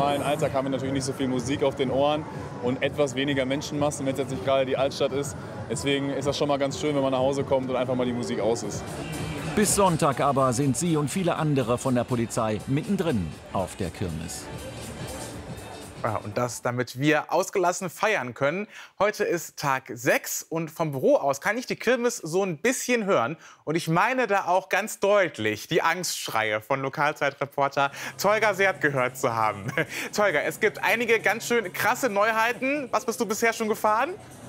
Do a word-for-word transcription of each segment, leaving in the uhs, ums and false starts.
normalen Alltag haben wir natürlich nicht so viel Musik auf den Ohren und etwas weniger Menschenmassen, wenn es jetzt nicht gerade die Altstadt ist. Deswegen ist das schon mal ganz schön, wenn man nach Hause kommt und einfach mal die Musik aus ist. Bis Sonntag aber sind sie und viele andere von der Polizei mittendrin auf der Kirmes. Ja, und das, damit wir ausgelassen feiern können. Heute ist Tag sechs und vom Büro aus kann ich die Kirmes so ein bisschen hören. Und ich meine da auch ganz deutlich die Angstschreie von Lokalzeitreporter Tolga Sert gehört zu haben. Tolga, es gibt einige ganz schön krasse Neuheiten. Was bist du bisher schon gefahren?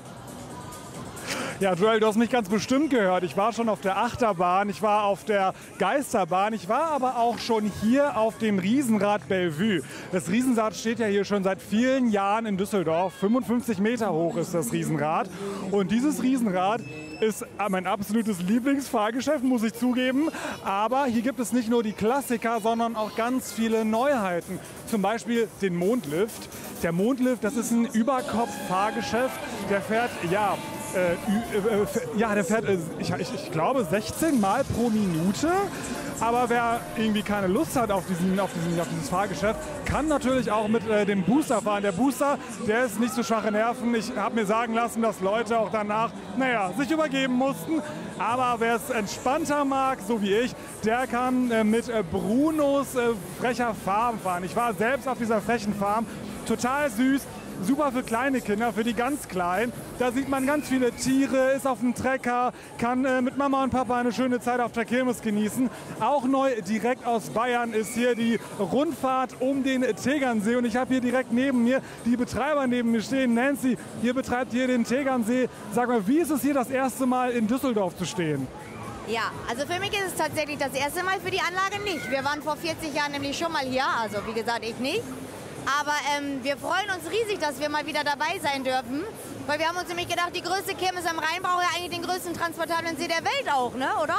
Ja, Joel, du hast mich ganz bestimmt gehört. Ich war schon auf der Achterbahn, ich war auf der Geisterbahn, ich war aber auch schon hier auf dem Riesenrad Bellevue. Das Riesenrad steht ja hier schon seit vielen Jahren in Düsseldorf. fünfundfünfzig Meter hoch ist das Riesenrad. Und dieses Riesenrad ist mein absolutes Lieblingsfahrgeschäft, muss ich zugeben. Aber hier gibt es nicht nur die Klassiker, sondern auch ganz viele Neuheiten. Zum Beispiel den Mondlift. Der Mondlift, das ist ein Überkopf-Fahrgeschäft. Der fährt, ja, Äh, äh, ja, der fährt, äh, ich, ich, ich glaube, sechzehn Mal pro Minute. Aber wer irgendwie keine Lust hat auf, diesen, auf, diesen, auf dieses Fahrgeschäft, kann natürlich auch mit äh, dem Booster fahren. Der Booster, der ist nicht so schwache Nerven. Ich habe mir sagen lassen, dass Leute auch danach, naja, sich übergeben mussten. Aber wer es entspannter mag, so wie ich, der kann äh, mit äh, Brunos äh, frecher Farm fahren. Ich war selbst auf dieser frechen Farm, total süß. Super für kleine Kinder, für die ganz Kleinen. Da sieht man ganz viele Tiere, ist auf dem Trecker, kann äh, mit Mama und Papa eine schöne Zeit auf der Kirmes genießen. Auch neu direkt aus Bayern ist hier die Rundfahrt um den Tegernsee. Und ich habe hier direkt neben mir die Betreiber neben mir stehen. Nancy, hier betreibt hier den Tegernsee. Sag mal, wie ist es hier das erste Mal in Düsseldorf zu stehen? Ja, also für mich ist es tatsächlich das erste Mal, für die Anlage nicht. Wir waren vor vierzig Jahren nämlich schon mal hier, also wie gesagt, ich nicht. Aber ähm, wir freuen uns riesig, dass wir mal wieder dabei sein dürfen. Weil wir haben uns nämlich gedacht, die größte Kirmes am Rhein braucht ja eigentlich den größten transportablen See der Welt auch, ne? Oder?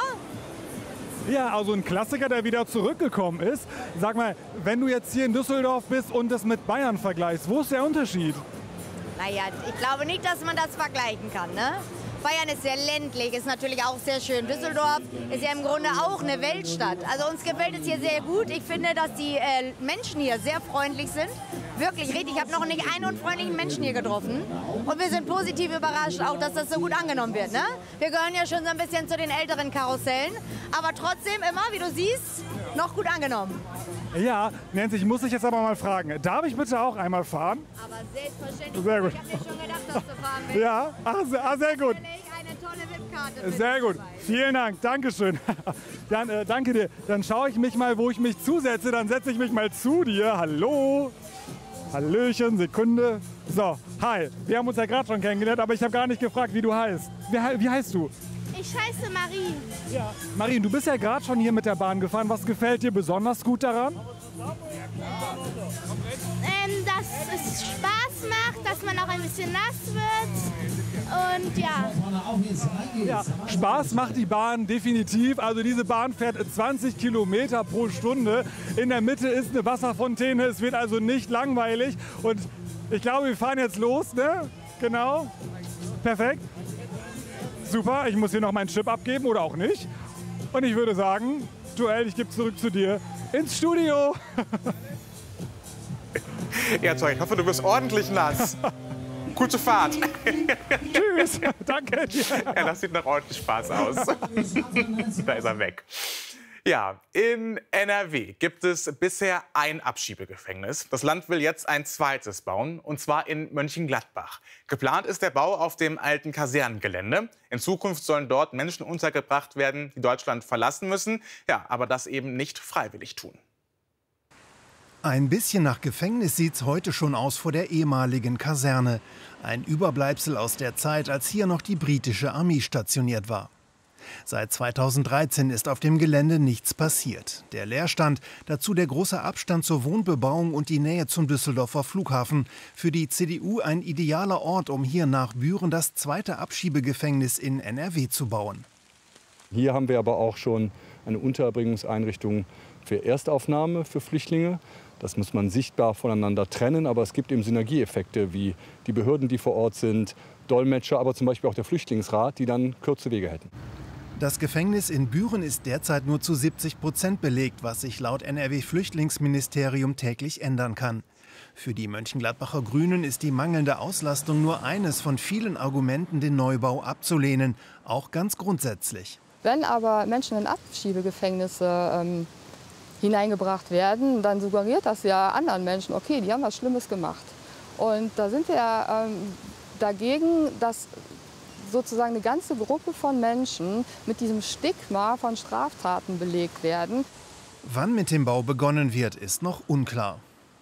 Ja, also ein Klassiker, der wieder zurückgekommen ist. Sag mal, wenn du jetzt hier in Düsseldorf bist und das mit Bayern vergleichst, wo ist der Unterschied? Naja, ich glaube nicht, dass man das vergleichen kann, ne? Bayern ist sehr ländlich, ist natürlich auch sehr schön. Düsseldorf ist ja im Grunde auch eine Weltstadt. Also uns gefällt es hier sehr gut. Ich finde, dass die äh, Menschen hier sehr freundlich sind. Wirklich richtig. Ich habe noch nicht einen unfreundlichen Menschen hier getroffen. Und wir sind positiv überrascht, auch dass das so gut angenommen wird. Ne? Wir gehören ja schon so ein bisschen zu den älteren Karussellen. Aber trotzdem immer, wie du siehst, noch gut angenommen. Ja, Nancy, ich muss dich jetzt aber mal fragen. Darf ich bitte auch einmal fahren? Aber selbstverständlich. Sehr gut. Ich habe mir schon gedacht, dass du fahren willst. Ja, ach, sehr, ah, sehr gut. Eine tolle V I P-Karte. Sehr gut. Vielen Dank. Dankeschön. Dann äh, danke dir. Dann schaue ich mich mal, wo ich mich zusetze. Dann setze ich mich mal zu dir. Hallo. Hallöchen, Sekunde. So, hi. Wir haben uns ja gerade schon kennengelernt, aber ich habe gar nicht gefragt, wie du heißt. Wie, wie heißt du? Ich heiße Marie. Ja. Marie, du bist ja gerade schon hier mit der Bahn gefahren. Was gefällt dir besonders gut daran? Ähm, dass es Spaß macht, dass man auch ein bisschen nass wird. Und ja. Ja, Spaß macht die Bahn definitiv. Also diese Bahn fährt zwanzig Kilometer pro Stunde. In der Mitte ist eine Wasserfontäne. Es wird also nicht langweilig. Und ich glaube, wir fahren jetzt los, ne? Genau. Perfekt. Super, ich muss hier noch meinen Chip abgeben oder auch nicht. Und ich würde sagen, Joel, ich gebe zurück zu dir ins Studio. Ja, toll. Ich hoffe, du wirst ordentlich nass. Gute Fahrt. Tschüss. Danke dir. Ja, das sieht nach ordentlich Spaß aus. Da ist er weg. Ja, in N R W gibt es bisher ein Abschiebegefängnis. Das Land will jetzt ein zweites bauen, und zwar in Mönchengladbach. Geplant ist der Bau auf dem alten Kasernengelände. In Zukunft sollen dort Menschen untergebracht werden, die Deutschland verlassen müssen, ja, aber das eben nicht freiwillig tun. Ein bisschen nach Gefängnis sieht's heute schon aus vor der ehemaligen Kaserne. Ein Überbleibsel aus der Zeit, als hier noch die britische Armee stationiert war. Seit zweitausenddreizehn ist auf dem Gelände nichts passiert. Der Leerstand, dazu der große Abstand zur Wohnbebauung und die Nähe zum Düsseldorfer Flughafen. Für die C D U ein idealer Ort, um hier nach Büren das zweite Abschiebegefängnis in N R W zu bauen. Hier haben wir aber auch schon eine Unterbringungseinrichtung für Erstaufnahme für Flüchtlinge. Das muss man sichtbar voneinander trennen, aber es gibt eben Synergieeffekte wie die Behörden, die vor Ort sind, Dolmetscher, aber zum Beispiel auch der Flüchtlingsrat, die dann kurze Wege hätten. Das Gefängnis in Büren ist derzeit nur zu siebzig Prozent belegt, was sich laut N R W-Flüchtlingsministerium täglich ändern kann. Für die Mönchengladbacher Grünen ist die mangelnde Auslastung nur eines von vielen Argumenten, den Neubau abzulehnen, auch ganz grundsätzlich. Wenn aber Menschen in Abschiebegefängnisse ähm, hineingebracht werden, dann suggeriert das ja anderen Menschen, okay, die haben was Schlimmes gemacht. Und da sind wir ähm, dagegen, dass sozusagen eine ganze Gruppe von Menschen mit diesem Stigma von Straftaten belegt werden. Wann mit dem Bau begonnen wird, ist noch unklar.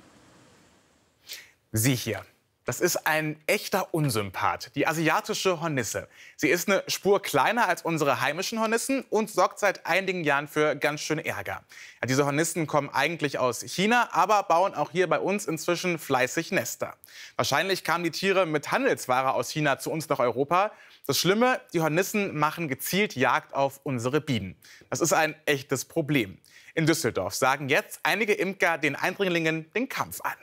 Sie hier. Das ist ein echter Unsympath, die asiatische Hornisse. Sie ist eine Spur kleiner als unsere heimischen Hornissen und sorgt seit einigen Jahren für ganz schön Ärger. Ja, diese Hornissen kommen eigentlich aus China, aber bauen auch hier bei uns inzwischen fleißig Nester. Wahrscheinlich kamen die Tiere mit Handelsware aus China zu uns nach Europa. Das Schlimme, die Hornissen machen gezielt Jagd auf unsere Bienen. Das ist ein echtes Problem. In Düsseldorf sagen jetzt einige Imker den Eindringlingen den Kampf an.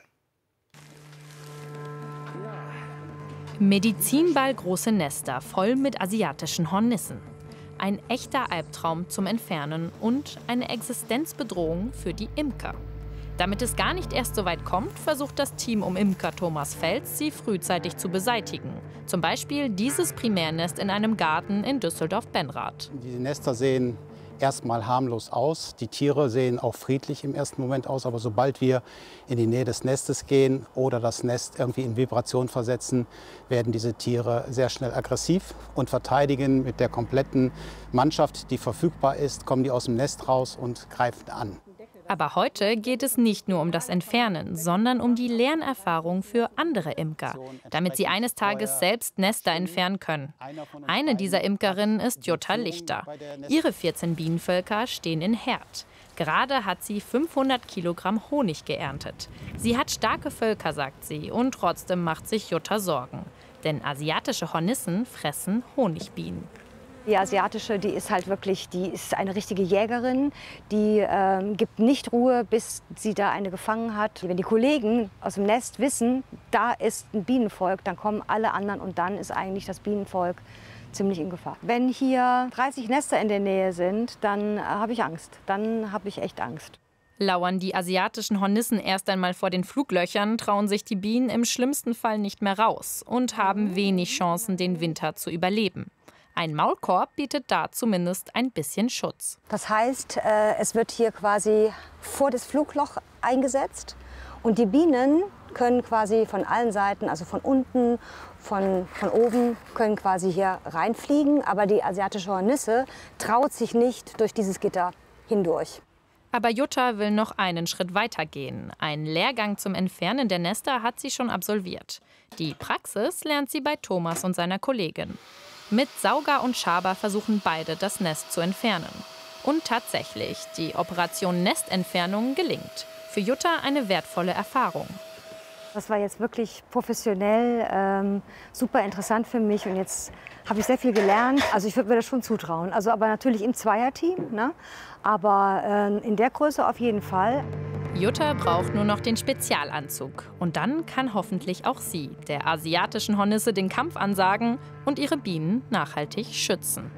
Medizinball-große Nester voll mit asiatischen Hornissen. Ein echter Albtraum zum Entfernen und eine Existenzbedrohung für die Imker. Damit es gar nicht erst so weit kommt, versucht das Team um Imker Thomas Fels, sie frühzeitig zu beseitigen. Zum Beispiel dieses Primärnest in einem Garten in Düsseldorf-Benrath. Die Nester sehen erstmal harmlos aus. Die Tiere sehen auch friedlich im ersten Moment aus. Aber sobald wir in die Nähe des Nestes gehen oder das Nest irgendwie in Vibration versetzen, werden diese Tiere sehr schnell aggressiv und verteidigen. Mit der kompletten Mannschaft, die verfügbar ist, kommen die aus dem Nest raus und greifen an. Aber heute geht es nicht nur um das Entfernen, sondern um die Lernerfahrung für andere Imker, damit sie eines Tages selbst Nester entfernen können. Eine dieser Imkerinnen ist Jutta Lichter. Ihre vierzehn Bienenvölker stehen in Herd. Gerade hat sie fünfhundert Kilogramm Honig geerntet. Sie hat starke Völker, sagt sie, und trotzdem macht sich Jutta Sorgen. Denn asiatische Hornissen fressen Honigbienen. Die asiatische, die ist halt wirklich, die ist eine richtige Jägerin. Die äh, gibt nicht Ruhe, bis sie da eine gefangen hat. Wenn die Kollegen aus dem Nest wissen, da ist ein Bienenvolk, dann kommen alle anderen und dann ist eigentlich das Bienenvolk ziemlich in Gefahr. Wenn hier dreißig Nester in der Nähe sind, dann äh, habe ich Angst. Dann habe ich echt Angst. Lauern die asiatischen Hornissen erst einmal vor den Fluglöchern, trauen sich die Bienen im schlimmsten Fall nicht mehr raus und haben wenig Chancen, den Winter zu überleben. Ein Maulkorb bietet da zumindest ein bisschen Schutz. Das heißt, es wird hier quasi vor das Flugloch eingesetzt und die Bienen können quasi von allen Seiten, also von unten, von, von oben, können quasi hier reinfliegen. Aber die asiatische Hornisse traut sich nicht durch dieses Gitter hindurch. Aber Jutta will noch einen Schritt weiter gehen. Einen Lehrgang zum Entfernen der Nester hat sie schon absolviert. Die Praxis lernt sie bei Thomas und seiner Kollegin. Mit Sauger und Schaber versuchen beide, das Nest zu entfernen. Und tatsächlich, die Operation Nestentfernung gelingt. Für Jutta eine wertvolle Erfahrung. Das war jetzt wirklich professionell, ähm, super interessant für mich. Und jetzt habe ich sehr viel gelernt. Also ich würde mir das schon zutrauen. Also aber natürlich im Zweierteam, ne? Aber äh, in der Größe auf jeden Fall. Jutta braucht nur noch den Spezialanzug. Und dann kann hoffentlich auch sie der asiatischen Hornisse den Kampf ansagen und ihre Bienen nachhaltig schützen.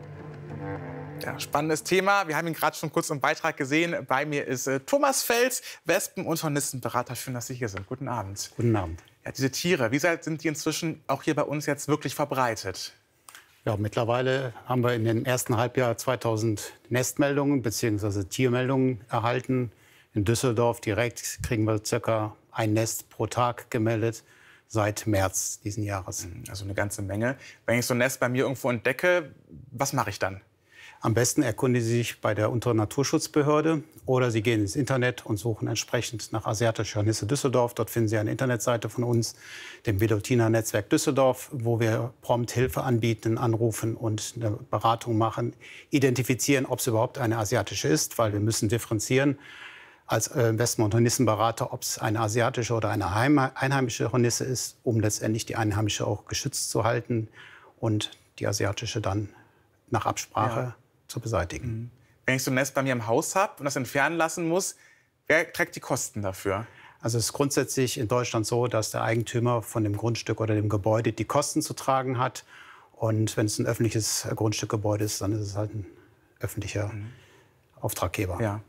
Ja, spannendes Thema. Wir haben ihn gerade schon kurz im Beitrag gesehen. Bei mir ist äh, Thomas Fels, Wespen- und Hornissenberater. Schön, dass Sie hier sind. Guten Abend. Guten Abend. Ja, diese Tiere, wie weit sind die inzwischen auch hier bei uns jetzt wirklich verbreitet? Ja, mittlerweile haben wir in dem ersten Halbjahr zweitausend Nestmeldungen bzw. Tiermeldungen erhalten. In Düsseldorf direkt kriegen wir circa ein Nest pro Tag gemeldet seit März diesen Jahres. Also eine ganze Menge. Wenn ich so ein Nest bei mir irgendwo entdecke, was mache ich dann? Am besten erkundigen Sie sich bei der unteren Naturschutzbehörde oder Sie gehen ins Internet und suchen entsprechend nach asiatischer Hornisse Düsseldorf. Dort finden Sie eine Internetseite von uns, dem Velotina Netzwerk Düsseldorf, wo wir prompt Hilfe anbieten, anrufen und eine Beratung machen, identifizieren, ob es überhaupt eine asiatische ist, weil wir müssen differenzieren als äh, Wespen- und Hornissenberater, ob es eine asiatische oder eine einheimische Hornisse ist, um letztendlich die einheimische auch geschützt zu halten und die asiatische dann nach Absprache ja. zu beseitigen. Wenn ich so ein Nest bei mir im Haus habe und das entfernen lassen muss, wer trägt die Kosten dafür? Also es ist grundsätzlich in Deutschland so, dass der Eigentümer von dem Grundstück oder dem Gebäude die Kosten zu tragen hat. Und wenn es ein öffentliches Grundstückgebäude ist, dann ist es halt ein öffentlicher mhm. Auftraggeber. Ja.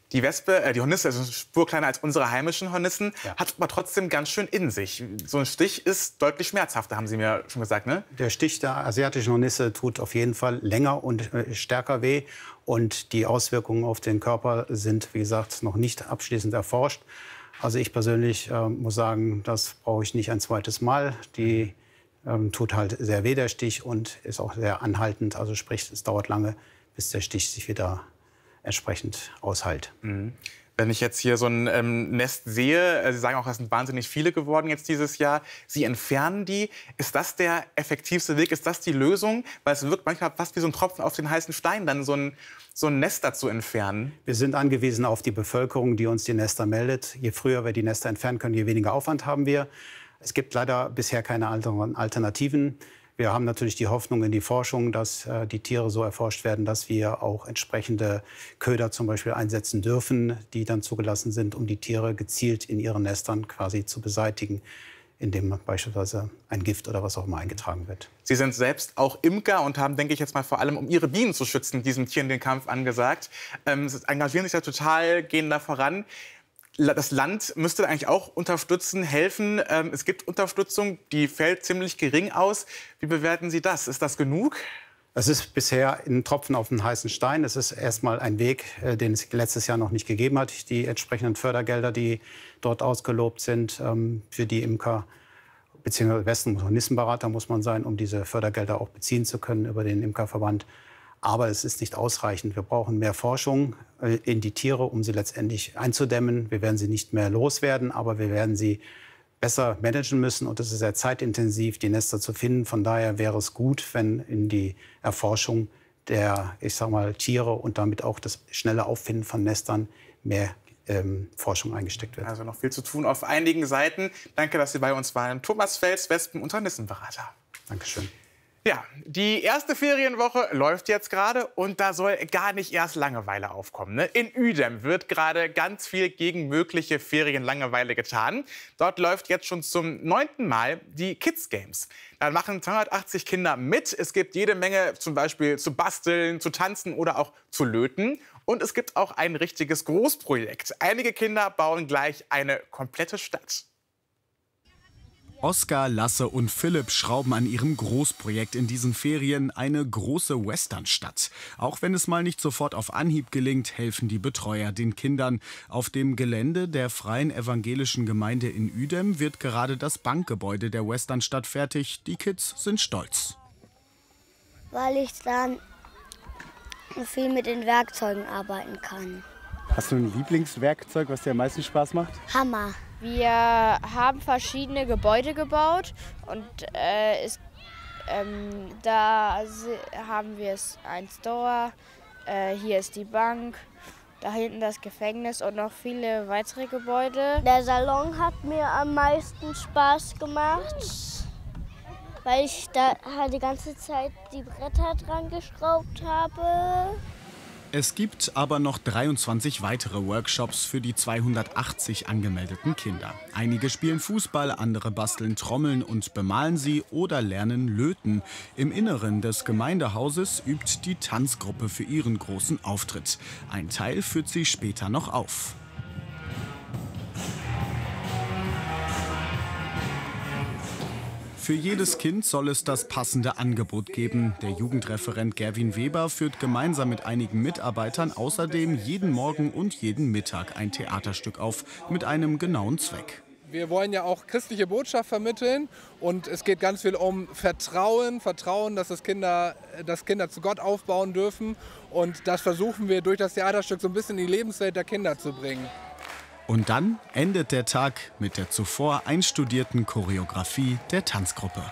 Die Wespe, äh, die Hornisse, ist eine Spur kleiner als unsere heimischen Hornissen, ja. hat aber trotzdem ganz schön in sich. So ein Stich ist deutlich schmerzhafter, haben Sie mir schon gesagt, ne? Der Stich der asiatischen Hornisse tut auf jeden Fall länger und äh, stärker weh. Und die Auswirkungen auf den Körper sind, wie gesagt, noch nicht abschließend erforscht. Also ich persönlich äh, muss sagen, das brauche ich nicht ein zweites Mal. Die ähm, tut halt sehr weh, der Stich, und ist auch sehr anhaltend. Also sprich, es dauert lange, bis der Stich sich wieder entsprechend aushält. Mhm. Wenn ich jetzt hier so ein ähm, Nest sehe, äh, Sie sagen auch, es sind wahnsinnig viele geworden jetzt dieses Jahr. Sie entfernen die. Ist das der effektivste Weg? Ist das die Lösung? Weil es wirkt manchmal fast wie so ein Tropfen auf den heißen Stein, dann so ein, so ein Nester zu entfernen. Wir sind angewiesen auf die Bevölkerung, die uns die Nester meldet. Je früher wir die Nester entfernen können, je weniger Aufwand haben wir. Es gibt leider bisher keine anderen Alternativen. Wir haben natürlich die Hoffnung in die Forschung, dass äh, die Tiere so erforscht werden, dass wir auch entsprechende Köder zum Beispiel einsetzen dürfen, die dann zugelassen sind, um die Tiere gezielt in ihren Nestern quasi zu beseitigen, indem beispielsweise ein Gift oder was auch immer eingetragen wird. Sie sind selbst auch Imker und haben, denke ich jetzt mal, vor allem, um Ihre Bienen zu schützen, diesen Tieren den Kampf angesagt. Ähm, Sie engagieren sich da total, gehen da voran. Das Land müsste eigentlich auch unterstützen, helfen. Ähm, es gibt Unterstützung, die fällt ziemlich gering aus. Wie bewerten Sie das? Ist das genug? Es ist bisher ein Tropfen auf den heißen Stein. Es ist erstmal ein Weg, äh, den es letztes Jahr noch nicht gegeben hat. Die entsprechenden Fördergelder, die dort ausgelobt sind, ähm, für die Imker bzw. Westen- und Hornissenberater muss man sein, um diese Fördergelder auch beziehen zu können über den Imkerverband. Aber es ist nicht ausreichend. Wir brauchen mehr Forschung äh, in die Tiere, um sie letztendlich einzudämmen. Wir werden sie nicht mehr loswerden, aber wir werden sie besser managen müssen. Und es ist sehr zeitintensiv, die Nester zu finden. Von daher wäre es gut, wenn in die Erforschung der, ich sag mal, Tiere und damit auch das schnelle Auffinden von Nestern mehr ähm, Forschung eingesteckt wird. Also noch viel zu tun auf einigen Seiten. Danke, dass Sie bei uns waren. Thomas Fels, Wespen- und Hornissenberater. Dankeschön. Ja, die erste Ferienwoche läuft jetzt gerade und da soll gar nicht erst Langeweile aufkommen. Ne? In Uedem wird gerade ganz viel gegen mögliche Ferienlangeweile getan. Dort läuft jetzt schon zum neunten Mal die Kids Games. Da machen zweihundertachtzig Kinder mit. Es gibt jede Menge zum Beispiel zu basteln, zu tanzen oder auch zu löten. Und es gibt auch ein richtiges Großprojekt. Einige Kinder bauen gleich eine komplette Stadt. Oskar, Lasse und Philipp schrauben an ihrem Großprojekt in diesen Ferien eine große Westernstadt. Auch wenn es mal nicht sofort auf Anhieb gelingt, helfen die Betreuer den Kindern. Auf dem Gelände der Freien Evangelischen Gemeinde in Uedem wird gerade das Bankgebäude der Westernstadt fertig. Die Kids sind stolz. Weil ich dann viel mit den Werkzeugen arbeiten kann. Hast du ein Lieblingswerkzeug, was dir am meisten Spaß macht? Hammer. Wir haben verschiedene Gebäude gebaut und äh, es, ähm, da haben wir ein Store, äh, hier ist die Bank, da hinten das Gefängnis und noch viele weitere Gebäude. Der Salon hat mir am meisten Spaß gemacht, weil ich da halt die ganze Zeit die Bretter dran geschraubt habe. Es gibt aber noch dreiundzwanzig weitere Workshops für die zweihundertachtzig angemeldeten Kinder. Einige spielen Fußball, andere basteln Trommeln und bemalen sie oder lernen Löten. Im Inneren des Gemeindehauses übt die Tanzgruppe für ihren großen Auftritt. Ein Teil führt sie später noch auf. Für jedes Kind soll es das passende Angebot geben. Der Jugendreferent Gerwin Weber führt gemeinsam mit einigen Mitarbeitern außerdem jeden Morgen und jeden Mittag ein Theaterstück auf mit einem genauen Zweck. Wir wollen ja auch christliche Botschaft vermitteln und es geht ganz viel um Vertrauen, Vertrauen, dass, das Kinder, dass Kinder zu Gott aufbauen dürfen, und das versuchen wir durch das Theaterstück so ein bisschen in die Lebenswelt der Kinder zu bringen. Und dann endet der Tag mit der zuvor einstudierten Choreografie der Tanzgruppe.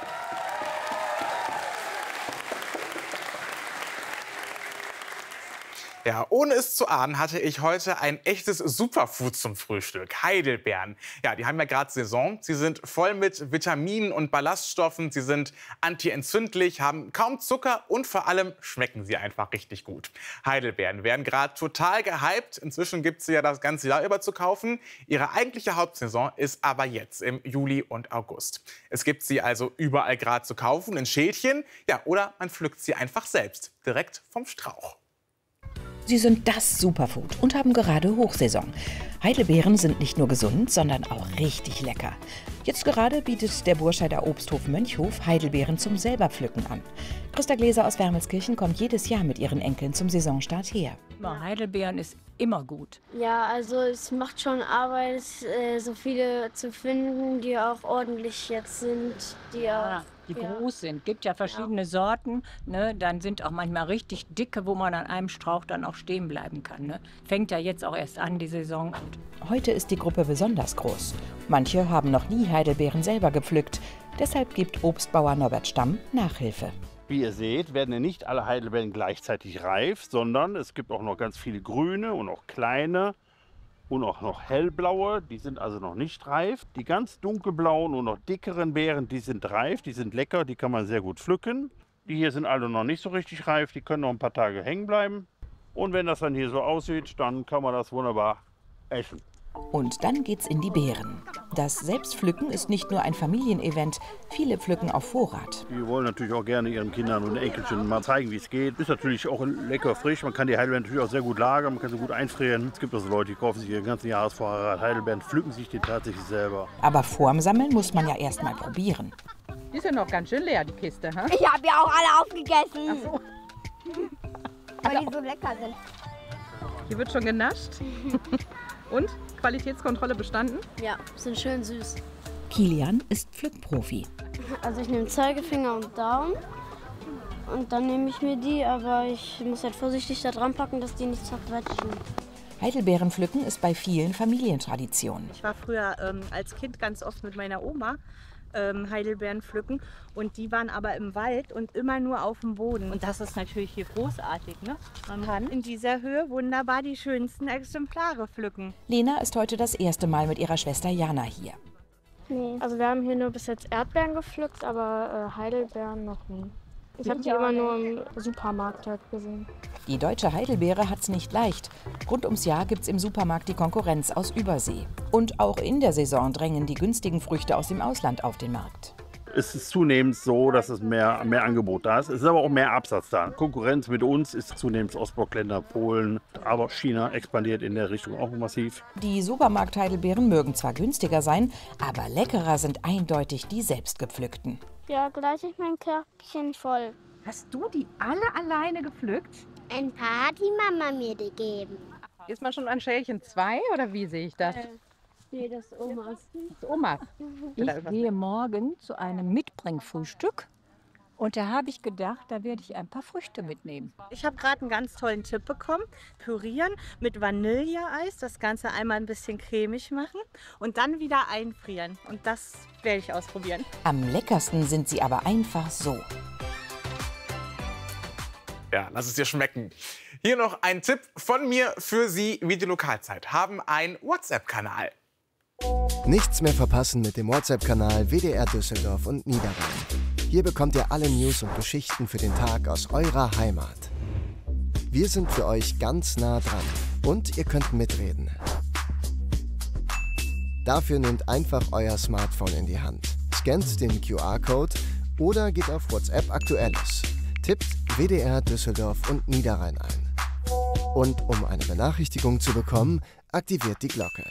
Ja, ohne es zu ahnen, hatte ich heute ein echtes Superfood zum Frühstück. Heidelbeeren. Ja, die haben ja gerade Saison. Sie sind voll mit Vitaminen und Ballaststoffen. Sie sind antientzündlich, haben kaum Zucker und vor allem schmecken sie einfach richtig gut. Heidelbeeren werden gerade total gehypt. Inzwischen gibt es sie ja das ganze Jahr über zu kaufen. Ihre eigentliche Hauptsaison ist aber jetzt im Juli und August. Es gibt sie also überall gerade zu kaufen, in Schälchen. Ja, oder man pflückt sie einfach selbst, direkt vom Strauch. Sie sind das Superfood und haben gerade Hochsaison. Heidelbeeren sind nicht nur gesund, sondern auch richtig lecker. Jetzt gerade bietet der Burscheider Obsthof Mönchhof Heidelbeeren zum Selberpflücken an. Christa Gläser aus Wermelskirchen kommt jedes Jahr mit ihren Enkeln zum Saisonstart her. Heidelbeeren ist immer gut. Ja, also es macht schon Arbeit, äh, so viele zu finden, die auch ordentlich jetzt sind. Die, Ja, auch, die ja. groß sind. Gibt ja verschiedene Sorten. Ne? Dann sind auch manchmal richtig dicke, wo man an einem Strauch dann auch stehen bleiben kann. Ne? Fängt ja jetzt auch erst an, die Saison. Heute ist die Gruppe besonders groß. Manche haben noch nie Heidelbeeren selber gepflückt. Deshalb gibt Obstbauer Norbert Stamm Nachhilfe. Wie ihr seht, werden ja nicht alle Heidelbeeren gleichzeitig reif, sondern es gibt auch noch ganz viele grüne und auch kleine und auch noch hellblaue. Die sind also noch nicht reif. Die ganz dunkelblauen und noch dickeren Beeren, die sind reif, die sind lecker, die kann man sehr gut pflücken. Die hier sind alle noch nicht so richtig reif, die können noch ein paar Tage hängen bleiben. Und wenn das dann hier so aussieht, dann kann man das wunderbar essen. Und dann geht's in die Beeren. Das Selbstpflücken ist nicht nur ein Familienevent, viele pflücken auf Vorrat. Die wollen natürlich auch gerne ihren Kindern und Enkelchen mal zeigen, wie es geht. Ist natürlich auch lecker frisch, man kann die Heidelbeeren natürlich auch sehr gut lagern, man kann sie gut einfrieren. Es gibt also Leute, die kaufen sich ihren ganzen Jahresvorrat Heidelbeeren, pflücken sich die tatsächlich selber. Aber vorm Sammeln muss man ja erst mal probieren. Die ist ja noch ganz schön leer, die Kiste. Ha? Ich habe ja auch alle aufgegessen. Ach so. Weil die so lecker sind. Hier wird schon genascht. Und? Qualitätskontrolle bestanden? Ja, sind schön süß. Kilian ist Pflückprofi. Also ich nehme Zeigefinger und Daumen und dann nehme ich mir die, aber ich muss halt vorsichtig da dran packen, dass die nicht zerquetschen. Heidelbeeren pflücken ist bei vielen Familientraditionen. Ich war früher ähm, als Kind ganz oft mit meiner Oma ähm, Heidelbeeren pflücken und die waren aber im Wald und immer nur auf dem Boden. Und das ist natürlich hier großartig, ne? Man kann in dieser Höhe wunderbar die schönsten Exemplare pflücken. Lena ist heute das erste Mal mit ihrer Schwester Jana hier. Nee, also wir haben hier nur bis jetzt Erdbeeren gepflückt, aber äh, Heidelbeeren noch nie. Ich habe die immer nur im Supermarkt halt gesehen. Die deutsche Heidelbeere hat's nicht leicht. Rund ums Jahr gibt's im Supermarkt die Konkurrenz aus Übersee. Und auch in der Saison drängen die günstigen Früchte aus dem Ausland auf den Markt. Es ist zunehmend so, dass es mehr, mehr Angebot da ist. Es ist aber auch mehr Absatz da. Konkurrenz mit uns ist zunehmend Ostblockländer, Polen, aber China expandiert in der Richtung auch massiv. Die Supermarkt-Heidelbeeren mögen zwar günstiger sein, aber leckerer sind eindeutig die selbstgepflückten. Ja, gleich ist mein Körbchen voll. Hast du die alle alleine gepflückt? Ein paar hat die Mama mir gegeben. Ist man schon an Schälchen zwei oder wie sehe ich das? Äh, nee, das ist Omas. Das ist Oma. Ich gehe morgen zu einem Mitbringfrühstück und da habe ich gedacht, da werde ich ein paar Früchte mitnehmen. Ich habe gerade einen ganz tollen Tipp bekommen. Pürieren mit Vanilleeis, das Ganze einmal ein bisschen cremig machen und dann wieder einfrieren. Und das werde ich ausprobieren. Am leckersten sind sie aber einfach so. Ja, lass es dir schmecken. Hier noch ein Tipp von mir für Sie, wie die Lokalzeit haben einen WhatsApp-Kanal. Nichts mehr verpassen mit dem WhatsApp-Kanal W D R Düsseldorf und Niederrhein. Hier bekommt ihr alle News und Geschichten für den Tag aus eurer Heimat. Wir sind für euch ganz nah dran und ihr könnt mitreden. Dafür nehmt einfach euer Smartphone in die Hand, scannt den Q R-Code oder geht auf WhatsApp Aktuelles. Tippt W D R Düsseldorf und Niederrhein ein. Und um eine Benachrichtigung zu bekommen, aktiviert die Glocke.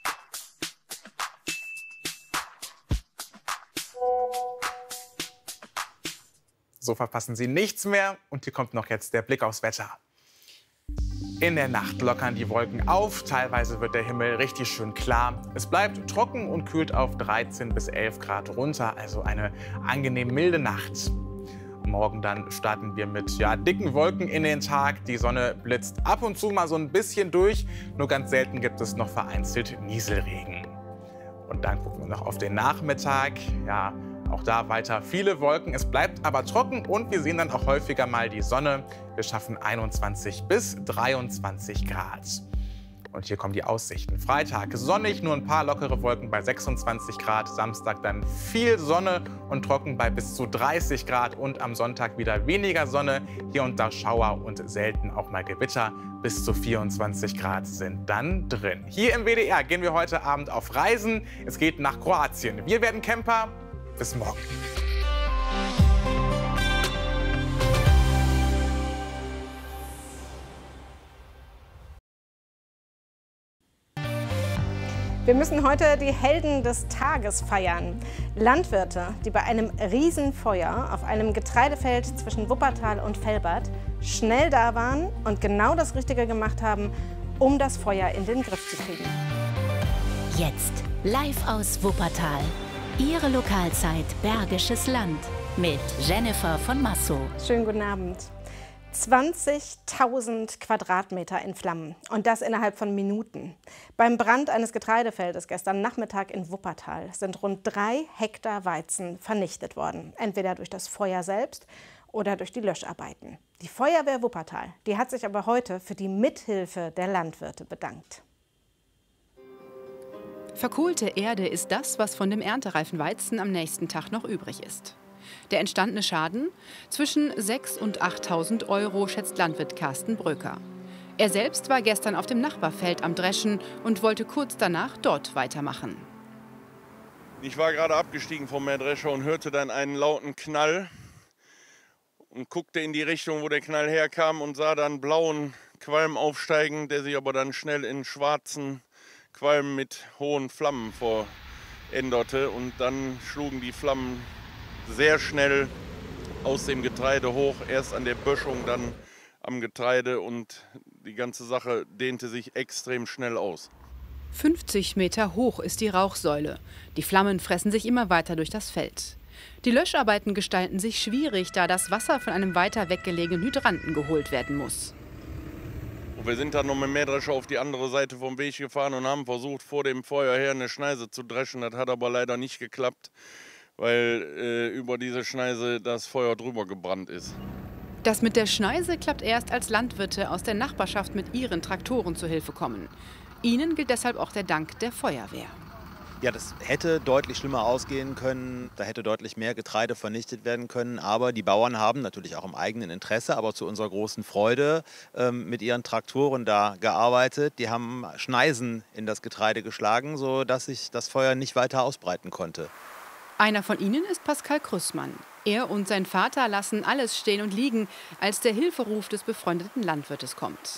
So verpassen Sie nichts mehr. Und hier kommt noch jetzt der Blick aufs Wetter. In der Nacht lockern die Wolken auf, teilweise wird der Himmel richtig schön klar. Es bleibt trocken und kühlt auf dreizehn bis elf Grad runter, also eine angenehm milde Nacht. Morgen dann starten wir mit ja, dicken Wolken in den Tag. Die Sonne blitzt ab und zu mal so ein bisschen durch, nur ganz selten gibt es noch vereinzelt Nieselregen. Und dann gucken wir noch auf den Nachmittag. Ja, auch da weiter viele Wolken. Es bleibt aber trocken und wir sehen dann auch häufiger mal die Sonne. Wir schaffen einundzwanzig bis dreiundzwanzig Grad. Und hier kommen die Aussichten. Freitag sonnig, nur ein paar lockere Wolken bei sechsundzwanzig Grad. Samstag dann viel Sonne und trocken bei bis zu dreißig Grad. Und am Sonntag wieder weniger Sonne. Hier und da Schauer und selten auch mal Gewitter. Bis zu vierundzwanzig Grad sind dann drin. Hier im W D R gehen wir heute Abend auf Reisen. Es geht nach Kroatien. Wir werden Camper. Bis morgen. Wir müssen heute die Helden des Tages feiern. Landwirte, die bei einem Riesenfeuer auf einem Getreidefeld zwischen Wuppertal und Velbert schnell da waren und genau das Richtige gemacht haben, um das Feuer in den Griff zu kriegen. Jetzt live aus Wuppertal. Ihre Lokalzeit Bergisches Land mit Jennifer von Massow. Schönen guten Abend. zwanzigtausend Quadratmeter in Flammen und das innerhalb von Minuten. Beim Brand eines Getreidefeldes gestern Nachmittag in Wuppertal sind rund drei Hektar Weizen vernichtet worden. Entweder durch das Feuer selbst oder durch die Löscharbeiten. Die Feuerwehr Wuppertal, die hat sich aber heute für die Mithilfe der Landwirte bedankt. Verkohlte Erde ist das, was von dem erntereifen Weizen am nächsten Tag noch übrig ist. Der entstandene Schaden? Zwischen sechstausend und achttausend Euro, schätzt Landwirt Carsten Bröker. Er selbst war gestern auf dem Nachbarfeld am Dreschen und wollte kurz danach dort weitermachen. Ich war gerade abgestiegen vom Mähdrescher und hörte dann einen lauten Knall und guckte in die Richtung, wo der Knall herkam und sah dann blauen Qualm aufsteigen, der sich aber dann schnell in schwarzen Qualm mit hohen Flammen veränderte. Und dann schlugen die Flammen sehr schnell aus dem Getreide hoch, erst an der Böschung, dann am Getreide und die ganze Sache dehnte sich extrem schnell aus. fünfzig Meter hoch ist die Rauchsäule. Die Flammen fressen sich immer weiter durch das Feld. Die Löscharbeiten gestalten sich schwierig, da das Wasser von einem weiter weggelegenen Hydranten geholt werden muss. Und wir sind dann noch mit dem Mähdrescher auf die andere Seite vom Weg gefahren und haben versucht, vor dem Feuer her eine Schneise zu dreschen. Das hat aber leider nicht geklappt, weil äh, über diese Schneise das Feuer drüber gebrannt ist. Das mit der Schneise klappt erst, als Landwirte aus der Nachbarschaft mit ihren Traktoren zu Hilfe kommen. Ihnen gilt deshalb auch der Dank der Feuerwehr. Ja, das hätte deutlich schlimmer ausgehen können. Da hätte deutlich mehr Getreide vernichtet werden können. Aber die Bauern haben natürlich auch im eigenen Interesse, aber zu unserer großen Freude ähm, mit ihren Traktoren da gearbeitet. Die haben Schneisen in das Getreide geschlagen, sodass sich das Feuer nicht weiter ausbreiten konnte. Einer von ihnen ist Pascal Krüssmann. Er und sein Vater lassen alles stehen und liegen, als der Hilferuf des befreundeten Landwirtes kommt.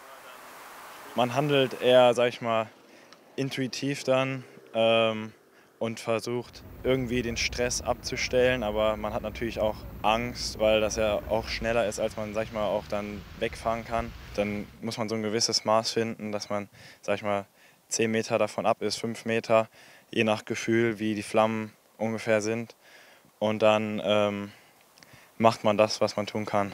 Man handelt eher, sag ich mal, intuitiv dann ähm, und versucht irgendwie den Stress abzustellen. Aber man hat natürlich auch Angst, weil das ja auch schneller ist, als man, sag ich mal, auch dann wegfahren kann. Dann muss man so ein gewisses Maß finden, dass man, sag ich mal, zehn Meter davon ab ist, fünf Meter, je nach Gefühl, wie die Flammen ungefähr sind. Und dann ähm, macht man das, was man tun kann.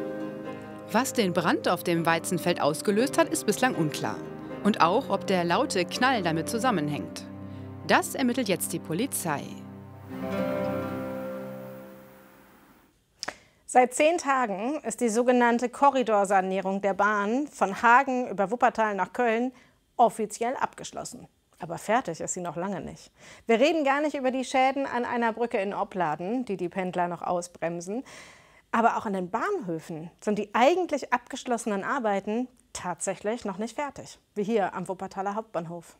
Was den Brand auf dem Weizenfeld ausgelöst hat, ist bislang unklar. Und auch, ob der laute Knall damit zusammenhängt. Das ermittelt jetzt die Polizei. Seit zehn Tagen ist die sogenannte Korridorsanierung der Bahn von Hagen über Wuppertal nach Köln offiziell abgeschlossen. Aber fertig ist sie noch lange nicht. Wir reden gar nicht über die Schäden an einer Brücke in Opladen, die die Pendler noch ausbremsen. Aber auch an den Bahnhöfen sind die eigentlich abgeschlossenen Arbeiten tatsächlich noch nicht fertig. Wie hier am Wuppertaler Hauptbahnhof.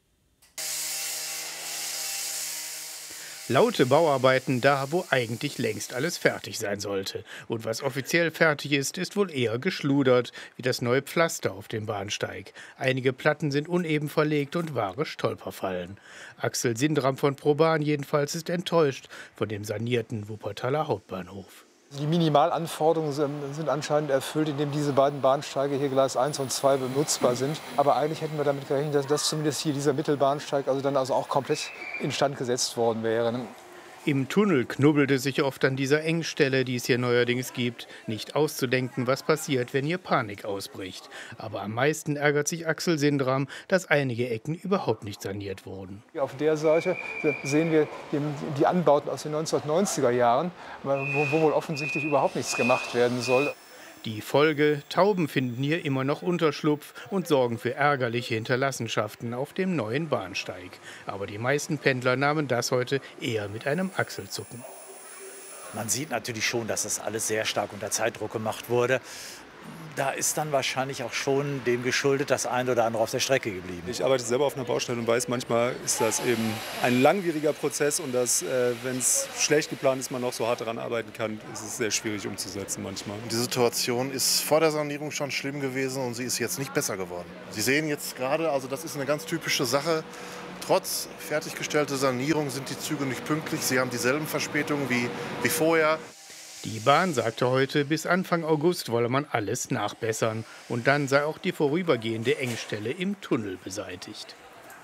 Laute Bauarbeiten da, wo eigentlich längst alles fertig sein sollte. Und was offiziell fertig ist, ist wohl eher geschludert, wie das neue Pflaster auf dem Bahnsteig. Einige Platten sind uneben verlegt und wahre Stolperfallen. Axel Sindram von ProBahn jedenfalls ist enttäuscht von dem sanierten Wuppertaler Hauptbahnhof. Die Minimalanforderungen sind anscheinend erfüllt, indem diese beiden Bahnsteige hier Gleis eins und zwei benutzbar sind. Aber eigentlich hätten wir damit gerechnet, dass, dass zumindest hier dieser Mittelbahnsteig also dann also auch komplett instand gesetzt worden wäre. Im Tunnel knubbelte sich oft an dieser Engstelle, die es hier neuerdings gibt. Nicht auszudenken, was passiert, wenn hier Panik ausbricht. Aber am meisten ärgert sich Axel Sindram, dass einige Ecken überhaupt nicht saniert wurden. Auf der Seite sehen wir die Anbauten aus den neunzehnhundertneunziger Jahren, wo wohl offensichtlich überhaupt nichts gemacht werden soll. Die Folge: Tauben finden hier immer noch Unterschlupf und sorgen für ärgerliche Hinterlassenschaften auf dem neuen Bahnsteig. Aber die meisten Pendler nahmen das heute eher mit einem Achselzucken. Man sieht natürlich schon, dass das alles sehr stark unter Zeitdruck gemacht wurde. Da ist dann wahrscheinlich auch schon dem geschuldet, das eine oder andere auf der Strecke geblieben. Ich arbeite selber auf einer Baustelle und weiß, manchmal ist das eben ein langwieriger Prozess und dass, äh, wenn es schlecht geplant ist, man noch so hart daran arbeiten kann, ist es sehr schwierig umzusetzen manchmal. Die Situation ist vor der Sanierung schon schlimm gewesen und sie ist jetzt nicht besser geworden. Sie sehen jetzt gerade, also das ist eine ganz typische Sache, Trotz fertiggestellter Sanierung sind die Züge nicht pünktlich. Sie haben dieselben Verspätungen wie, wie vorher. Die Bahn sagte heute, bis Anfang August wolle man alles nachbessern. Und dann sei auch die vorübergehende Engstelle im Tunnel beseitigt.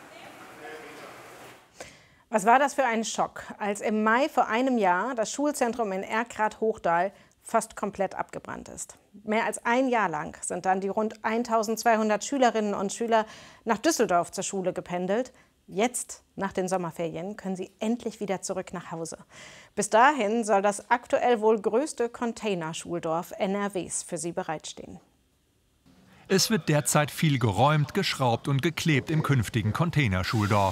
Was war das für ein Schock, als im Mai vor einem Jahr das Schulzentrum in Erkrath-Hochdahl fast komplett abgebrannt ist. Mehr als ein Jahr lang sind dann die rund eintausendzweihundert Schülerinnen und Schüler nach Düsseldorf zur Schule gependelt. Jetzt, nach den Sommerferien, können sie endlich wieder zurück nach Hause. Bis dahin soll das aktuell wohl größte Containerschuldorf N R Ws für sie bereitstehen. Es wird derzeit viel geräumt, geschraubt und geklebt im künftigen Containerschuldorf.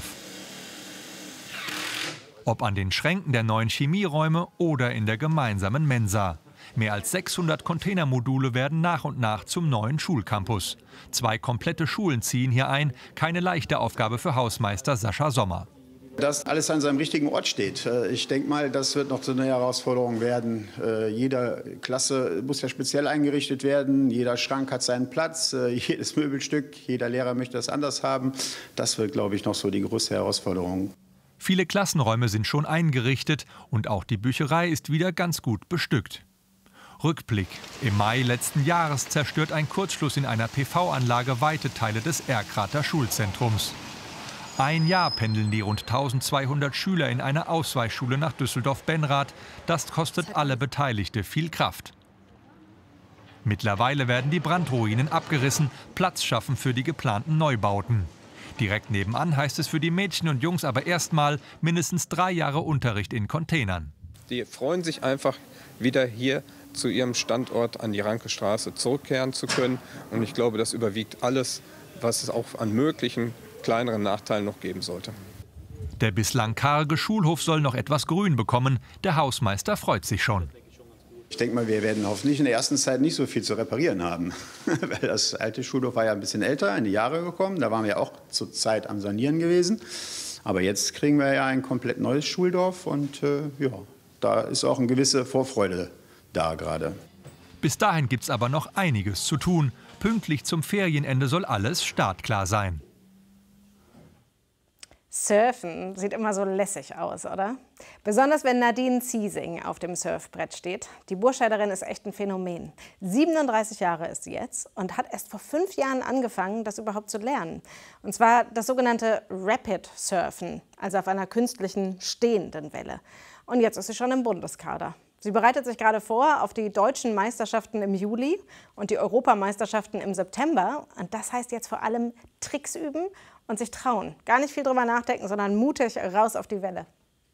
Ob an den Schränken der neuen Chemieräume oder in der gemeinsamen Mensa. Mehr als sechshundert Containermodule werden nach und nach zum neuen Schulcampus. Zwei komplette Schulen ziehen hier ein. Keine leichte Aufgabe für Hausmeister Sascha Sommer. Dass alles an seinem richtigen Ort steht. Ich denke mal, das wird noch so eine Herausforderung werden. Jede Klasse muss ja speziell eingerichtet werden. Jeder Schrank hat seinen Platz. Jedes Möbelstück, jeder Lehrer möchte das anders haben. Das wird, glaube ich, noch so die größte Herausforderung. Viele Klassenräume sind schon eingerichtet und auch die Bücherei ist wieder ganz gut bestückt. Rückblick. Im Mai letzten Jahres zerstört ein Kurzschluss in einer P V-Anlage weite Teile des Erkrather Schulzentrums. Ein Jahr pendeln die rund eintausendzweihundert Schüler in einer Ausweichschule nach Düsseldorf-Benrath. Das kostet alle Beteiligte viel Kraft. Mittlerweile werden die Brandruinen abgerissen, Platz schaffen für die geplanten Neubauten. Direkt nebenan heißt es für die Mädchen und Jungs aber erstmal mindestens drei Jahre Unterricht in Containern. Die freuen sich einfach, wieder hier zu ihrem Standort an die Ranke-Straße zurückkehren zu können. Und ich glaube, das überwiegt alles, was es auch an möglichen kleineren Nachteilen noch geben sollte. Der bislang karge Schulhof soll noch etwas Grün bekommen. Der Hausmeister freut sich schon. Ich denke mal, wir werden hoffentlich in der ersten Zeit nicht so viel zu reparieren haben. Weil das alte Schulhof war ja ein bisschen älter, in die Jahre gekommen. Da waren wir auch zur Zeit am Sanieren gewesen. Aber jetzt kriegen wir ja ein komplett neues Schuldorf. Und äh, ja, da ist auch eine gewisse Vorfreude da gerade. Bis dahin gibt es aber noch einiges zu tun. Pünktlich zum Ferienende soll alles startklar sein. Surfen sieht immer so lässig aus, oder? Besonders wenn Nadine Ziesing auf dem Surfbrett steht. Die Burscheiderin ist echt ein Phänomen. siebenunddreißig Jahre ist sie jetzt und hat erst vor fünf Jahren angefangen, das überhaupt zu lernen. Und zwar das sogenannte Rapid Surfen, also auf einer künstlichen stehenden Welle. Und jetzt ist sie schon im Bundeskader. Sie bereitet sich gerade vor auf die deutschen Meisterschaften im Juli und die Europameisterschaften im September. Und das heißt jetzt vor allem Tricks üben und sich trauen. Gar nicht viel drüber nachdenken, sondern mutig raus auf die Welle.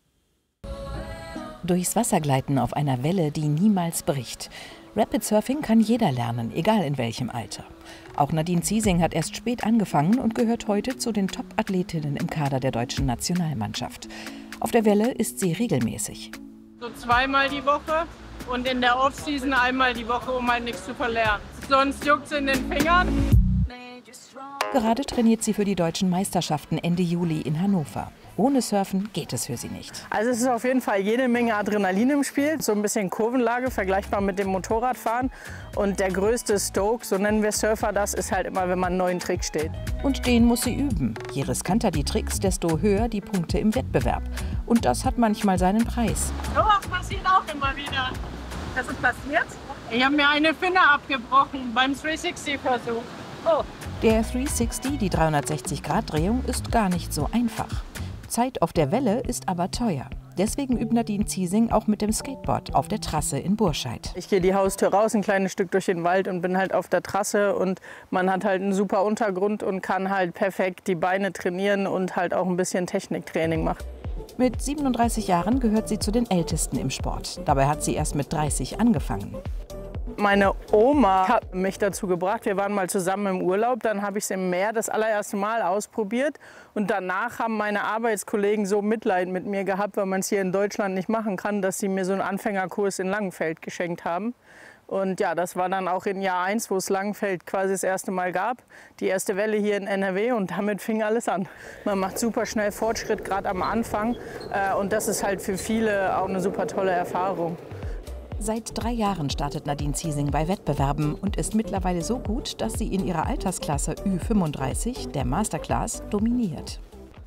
Durchs Wasser gleiten auf einer Welle, die niemals bricht. Rapid Surfing kann jeder lernen, egal in welchem Alter. Auch Nadine Ziesing hat erst spät angefangen und gehört heute zu den Top-Athletinnen im Kader der deutschen Nationalmannschaft. Auf der Welle ist sie regelmäßig. So zweimal die Woche und in der Off-Season einmal die Woche, um halt nichts zu verlernen. Sonst juckt es in den Fingern. Gerade trainiert sie für die deutschen Meisterschaften Ende Juli in Hannover. Ohne Surfen geht es für sie nicht. Also es ist auf jeden Fall jede Menge Adrenalin im Spiel. So ein bisschen Kurvenlage, vergleichbar mit dem Motorradfahren. Und der größte Stoke, so nennen wir Surfer das, ist halt immer, wenn man einen neuen Trick steht. Und den muss sie üben. Je riskanter die Tricks, desto höher die Punkte im Wettbewerb. Und das hat manchmal seinen Preis. Sowas passiert auch immer wieder. Was ist passiert? Ich habe mir eine Finne abgebrochen beim dreihundertsechzig-Versuch. Oh. Der dreihundertsechzig, die dreihundertsechzig Grad Drehung, ist gar nicht so einfach. Zeit auf der Welle ist aber teuer. Deswegen übt Nadine Ziesing auch mit dem Skateboard auf der Trasse in Burscheid. Ich gehe die Haustür raus, ein kleines Stück durch den Wald und bin halt auf der Trasse. Und man hat halt einen super Untergrund und kann halt perfekt die Beine trainieren und halt auch ein bisschen Techniktraining machen. Mit siebenunddreißig Jahren gehört sie zu den Ältesten im Sport. Dabei hat sie erst mit dreißig angefangen. Meine Oma hat mich dazu gebracht. Wir waren mal zusammen im Urlaub. Dann habe ich es im Meer das allererste Mal ausprobiert. Und danach haben meine Arbeitskollegen so Mitleid mit mir gehabt, weil man es hier in Deutschland nicht machen kann, dass sie mir so einen Anfängerkurs in Langenfeld geschenkt haben. Und ja, das war dann auch in Jahr eins, wo es Langenfeld quasi das erste Mal gab. Die erste Welle hier in N R W und damit fing alles an. Man macht super schnell Fortschritt, gerade am Anfang. Und das ist halt für viele auch eine super tolle Erfahrung. Seit drei Jahren startet Nadine Ziesing bei Wettbewerben und ist mittlerweile so gut, dass sie in ihrer Altersklasse Ü fünfunddreißig, der Masterclass, dominiert.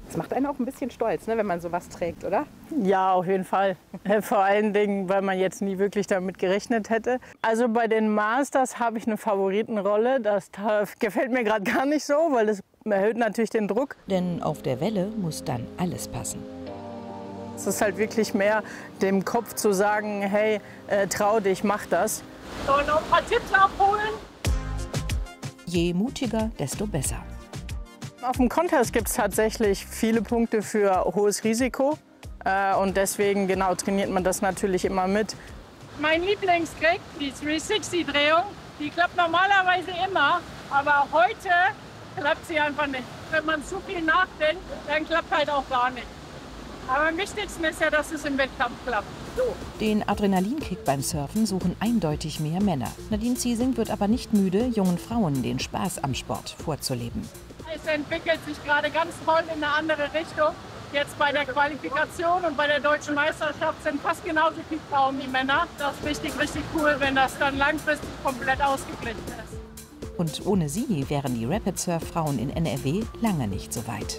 Das macht einen auch ein bisschen stolz, ne, wenn man sowas trägt, oder? Ja, auf jeden Fall. Vor allen Dingen, weil man jetzt nie wirklich damit gerechnet hätte. Also bei den Masters habe ich eine Favoritenrolle. Das gefällt mir gerade gar nicht so, weil das erhöht natürlich den Druck. Denn auf der Welle muss dann alles passen. Es ist halt wirklich mehr dem Kopf zu sagen, hey, äh, trau dich, mach das. So, noch ein paar Tipps abholen. Je mutiger, desto besser. Auf dem Contest gibt es tatsächlich viele Punkte für hohes Risiko. Äh, und deswegen genau trainiert man das natürlich immer mit. Mein Lieblingstrick, die dreihundertsechzig-Drehung, die klappt normalerweise immer. Aber heute klappt sie einfach nicht. Wenn man zu viel nachdenkt, dann klappt halt auch gar nicht. Aber am wichtigsten ist ja, dass es im Wettkampf klappt. So. Den Adrenalinkick beim Surfen suchen eindeutig mehr Männer. Nadine Ziesing wird aber nicht müde, jungen Frauen den Spaß am Sport vorzuleben. Es entwickelt sich gerade ganz toll in eine andere Richtung. Jetzt bei der Qualifikation und bei der Deutschen Meisterschaft sind fast genauso viele Frauen wie Männer. Das ist richtig, richtig cool, wenn das dann langfristig komplett ausgeglichen ist. Und ohne sie wären die Rapid Surf Frauen in N R W lange nicht so weit.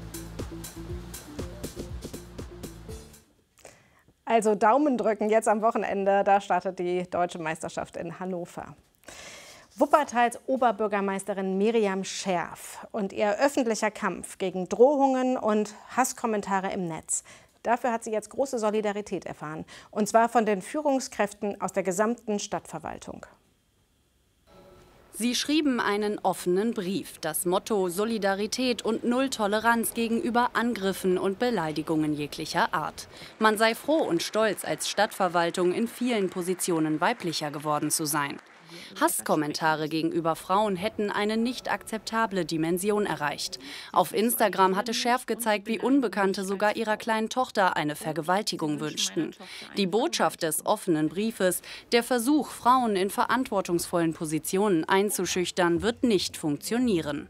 Also Daumen drücken jetzt am Wochenende, da startet die Deutsche Meisterschaft in Hannover. Wuppertals Oberbürgermeisterin Miriam Scherf und ihr öffentlicher Kampf gegen Drohungen und Hasskommentare im Netz. Dafür hat sie jetzt große Solidarität erfahren, und zwar von den Führungskräften aus der gesamten Stadtverwaltung. Sie schrieben einen offenen Brief. Das Motto Solidarität und Null Toleranz gegenüber Angriffen und Beleidigungen jeglicher Art. Man sei froh und stolz, als Stadtverwaltung in vielen Positionen weiblicher geworden zu sein. Hasskommentare gegenüber Frauen hätten eine nicht akzeptable Dimension erreicht. Auf Instagram hatte Scherf gezeigt, wie Unbekannte sogar ihrer kleinen Tochter eine Vergewaltigung wünschten. Die Botschaft des offenen Briefes, der Versuch, Frauen in verantwortungsvollen Positionen einzuschüchtern, wird nicht funktionieren.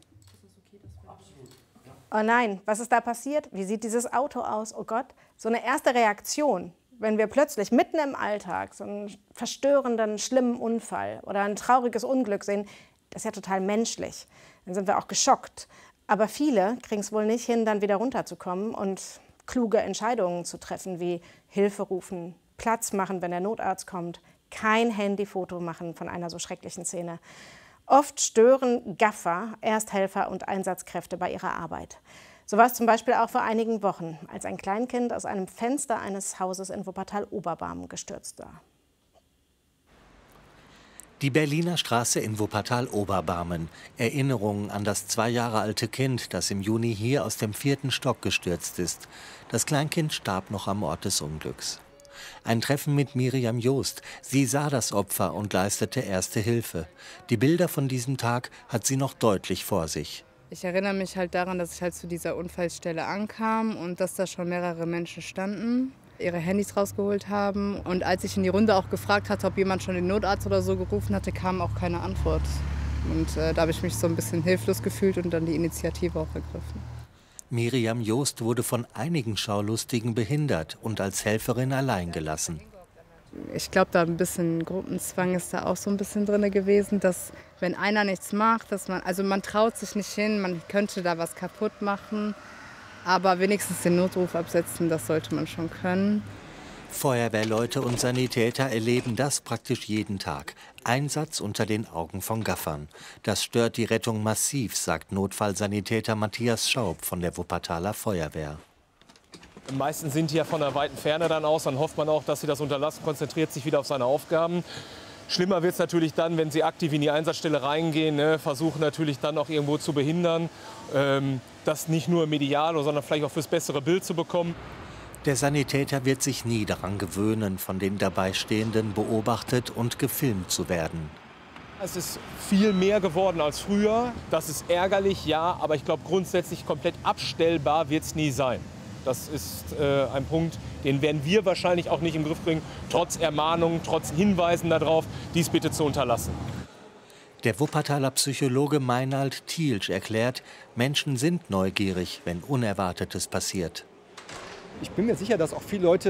Oh nein, was ist da passiert? Wie sieht dieses Auto aus? Oh Gott, so eine erste Reaktion. Wenn wir plötzlich mitten im Alltag so einen verstörenden, schlimmen Unfall oder ein trauriges Unglück sehen, das ist ja total menschlich. Dann sind wir auch geschockt. Aber viele kriegen es wohl nicht hin, dann wieder runterzukommen und kluge Entscheidungen zu treffen, wie Hilfe rufen, Platz machen, wenn der Notarzt kommt, kein Handyfoto machen von einer so schrecklichen Szene. Oft stören Gaffer, Ersthelfer und Einsatzkräfte bei ihrer Arbeit. So war es zum Beispiel auch vor einigen Wochen, als ein Kleinkind aus einem Fenster eines Hauses in Wuppertal-Oberbarmen gestürzt war. Die Berliner Straße in Wuppertal-Oberbarmen. Erinnerungen an das zwei Jahre alte Kind, das im Juni hier aus dem vierten Stock gestürzt ist. Das Kleinkind starb noch am Ort des Unglücks. Ein Treffen mit Miriam Joost. Sie sah das Opfer und leistete erste Hilfe. Die Bilder von diesem Tag hat sie noch deutlich vor sich. Ich erinnere mich halt daran, dass ich halt zu dieser Unfallstelle ankam und dass da schon mehrere Menschen standen, ihre Handys rausgeholt haben. Und als ich in die Runde auch gefragt hatte, ob jemand schon den Notarzt oder so gerufen hatte, kam auch keine Antwort. Und äh, da habe ich mich so ein bisschen hilflos gefühlt und dann die Initiative auch ergriffen. Miriam Joost wurde von einigen Schaulustigen behindert und als Helferin allein gelassen. Ich glaube, da ein bisschen Gruppenzwang ist da auch so ein bisschen drin gewesen, dass wenn einer nichts macht, dass man, also man traut sich nicht hin, man könnte da was kaputt machen, aber wenigstens den Notruf absetzen, das sollte man schon können. Feuerwehrleute und Sanitäter erleben das praktisch jeden Tag. Einsatz unter den Augen von Gaffern. Das stört die Rettung massiv, sagt Notfallsanitäter Matthias Schaub von der Wuppertaler Feuerwehr. Die meisten sind ja von einer weiten Ferne dann aus, dann hofft man auch, dass sie das unterlassen, konzentriert sich wieder auf seine Aufgaben. Schlimmer wird es natürlich dann, wenn sie aktiv in die Einsatzstelle reingehen, ne, versuchen natürlich dann auch irgendwo zu behindern, ähm, das nicht nur medial, sondern vielleicht auch fürs bessere Bild zu bekommen. Der Sanitäter wird sich nie daran gewöhnen, von den Dabeistehenden beobachtet und gefilmt zu werden. Es ist viel mehr geworden als früher. Das ist ärgerlich, ja, aber ich glaube, grundsätzlich komplett abstellbar wird es nie sein. Das ist äh, ein Punkt, den werden wir wahrscheinlich auch nicht im Griff bringen, trotz Ermahnungen, trotz Hinweisen darauf, dies bitte zu unterlassen. Der Wuppertaler Psychologe Meinald Thielsch erklärt, Menschen sind neugierig, wenn Unerwartetes passiert. Ich bin mir sicher, dass auch viele Leute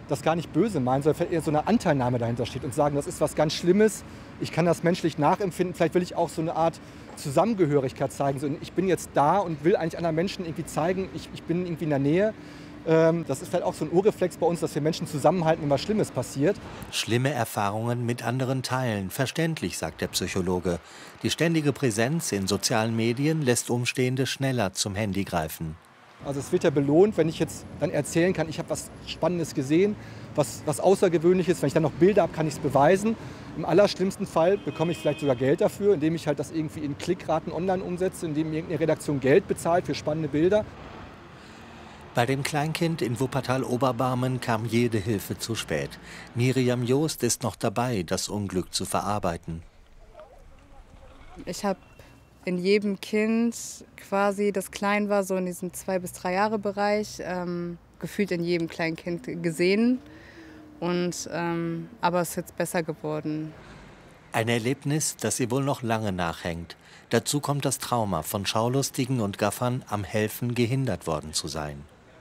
das gar nicht böse meinen, sondern eher so eine Anteilnahme dahinter steht und sagen, das ist was ganz Schlimmes, ich kann das menschlich nachempfinden, vielleicht will ich auch so eine Art Zusammengehörigkeit zeigen. So, ich bin jetzt da und will eigentlich anderen Menschen irgendwie zeigen, ich, ich bin irgendwie in der Nähe. Ähm, das ist vielleicht auch so ein Urreflex bei uns, dass wir Menschen zusammenhalten, wenn was Schlimmes passiert. Schlimme Erfahrungen mit anderen teilen, verständlich, sagt der Psychologe. Die ständige Präsenz in sozialen Medien lässt Umstehende schneller zum Handy greifen. Also es wird ja belohnt, wenn ich jetzt dann erzählen kann, ich habe was Spannendes gesehen, was, was Außergewöhnliches. Wenn ich dann noch Bilder habe, kann ich es beweisen. Im allerschlimmsten Fall bekomme ich vielleicht sogar Geld dafür, indem ich halt das irgendwie in Klickraten online umsetze, indem irgendeine Redaktion Geld bezahlt für spannende Bilder. Bei dem Kleinkind in Wuppertal-Oberbarmen kam jede Hilfe zu spät. Miriam Joost ist noch dabei, das Unglück zu verarbeiten. Ich habe in jedem Kind quasi, das klein war, so in diesem zwei bis drei Jahre Bereich, ähm, gefühlt in jedem kleinen Kind gesehen. Und, ähm, aber es ist jetzt besser geworden. Ein Erlebnis, das ihr wohl noch lange nachhängt. Dazu kommt das Trauma, von Schaulustigen und Gaffern am Helfen gehindert worden zu sein.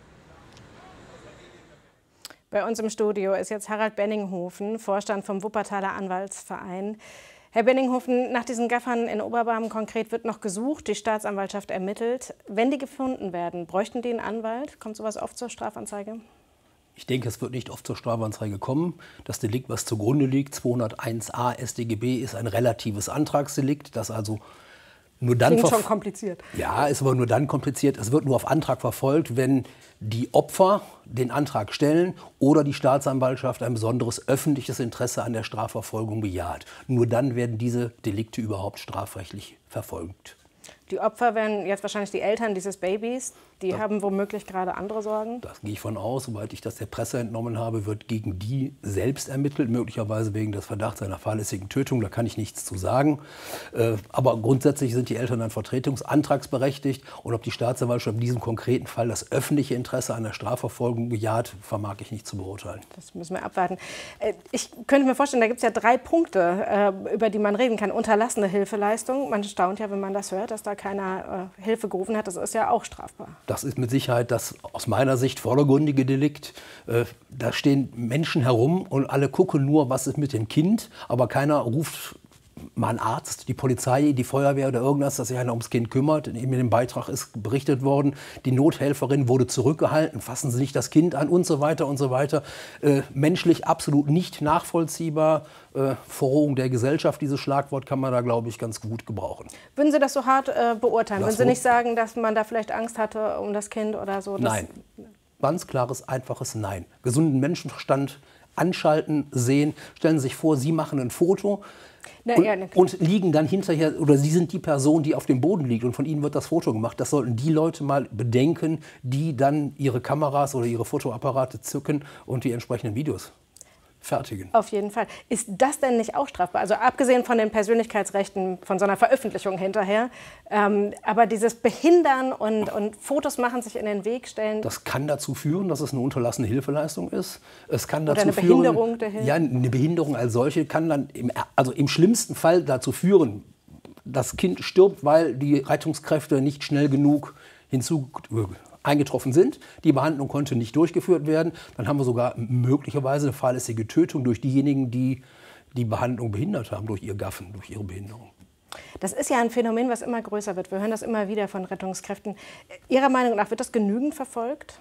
Bei uns im Studio ist jetzt Harald Benninghofen, Vorstand vom Wuppertaler Anwaltsverein. Herr Benninghofen, nach diesen Gaffern in Oberbarmen konkret wird noch gesucht, die Staatsanwaltschaft ermittelt. Wenn die gefunden werden, bräuchten die einen Anwalt? Kommt sowas oft zur Strafanzeige? Ich denke, es wird nicht oft zur Strafanzeige kommen. Das Delikt, was zugrunde liegt, zweihunderteins a S t G B, ist ein relatives Antragsdelikt, das also nur dann Klingt schon kompliziert. Ja, ist aber nur dann kompliziert. Es wird nur auf Antrag verfolgt, wenn die Opfer den Antrag stellen oder die Staatsanwaltschaft ein besonderes öffentliches Interesse an der Strafverfolgung bejaht. Nur dann werden diese Delikte überhaupt strafrechtlich verfolgt. Die Opfer wären jetzt wahrscheinlich die Eltern dieses Babys. Die ja. haben womöglich gerade andere Sorgen. Das gehe ich von aus. Soweit ich das der Presse entnommen habe, wird gegen die selbst ermittelt, möglicherweise wegen des Verdachts einer fahrlässigen Tötung. Da kann ich nichts zu sagen. Äh, aber grundsätzlich sind die Eltern dann vertretungsantragsberechtigt. Und ob die Staatsanwaltschaft in diesem konkreten Fall das öffentliche Interesse an der Strafverfolgung bejaht, vermag ich nicht zu beurteilen. Das müssen wir abwarten. Äh, ich könnte mir vorstellen, da gibt es ja drei Punkte, äh, über die man reden kann. Unterlassene Hilfeleistung. Man staunt ja, wenn man das hört, dass da keiner äh, Hilfe gerufen hat. Das ist ja auch strafbar. Das ist mit Sicherheit das aus meiner Sicht vordergründige Delikt. Äh, da stehen Menschen herum und alle gucken nur, was ist mit dem Kind. Aber keiner ruft mal einen Arzt, die Polizei, die Feuerwehr oder irgendwas, dass sich einer ums Kind kümmert. In dem Beitrag ist berichtet worden, die Nothelferin wurde zurückgehalten, fassen Sie nicht das Kind an und so weiter und so weiter. Äh, menschlich absolut nicht nachvollziehbar. Äh, Verrohung der Gesellschaft, dieses Schlagwort kann man da, glaube ich, ganz gut gebrauchen. Würden Sie das so hart äh, beurteilen? Das Würden Sie nicht sagen, dass man da vielleicht Angst hatte um das Kind oder so? Nein, ganz klares, einfaches Nein. Gesunden Menschenverstand anschalten, sehen. Stellen Sie sich vor, Sie machen ein Foto. Na, und, ja, ne, und liegen dann hinterher, oder Sie sind die Person, die auf dem Boden liegt und von Ihnen wird das Foto gemacht. Das sollten die Leute mal bedenken, die dann ihre Kameras oder ihre Fotoapparate zücken und die entsprechenden Videos fertigen. Auf jeden Fall. Ist das denn nicht auch strafbar? Also abgesehen von den Persönlichkeitsrechten von so einer Veröffentlichung hinterher, ähm, aber dieses Behindern und, und Fotos machen, sich in den Weg stellen. Das kann dazu führen, dass es eine unterlassene Hilfeleistung ist. Es kann Oder dazu eine führen, Behinderung der Hilfe. Ja, eine Behinderung als solche kann dann im, also im schlimmsten Fall dazu führen, das Kind stirbt, weil die Rettungskräfte nicht schnell genug hinzu eingetroffen sind. Die Behandlung konnte nicht durchgeführt werden. Dann haben wir sogar möglicherweise eine fahrlässige Tötung durch diejenigen, die die Behandlung behindert haben, durch ihr Gaffen, durch ihre Behinderung. Das ist ja ein Phänomen, was immer größer wird. Wir hören das immer wieder von Rettungskräften. Ihrer Meinung nach, wird das genügend verfolgt?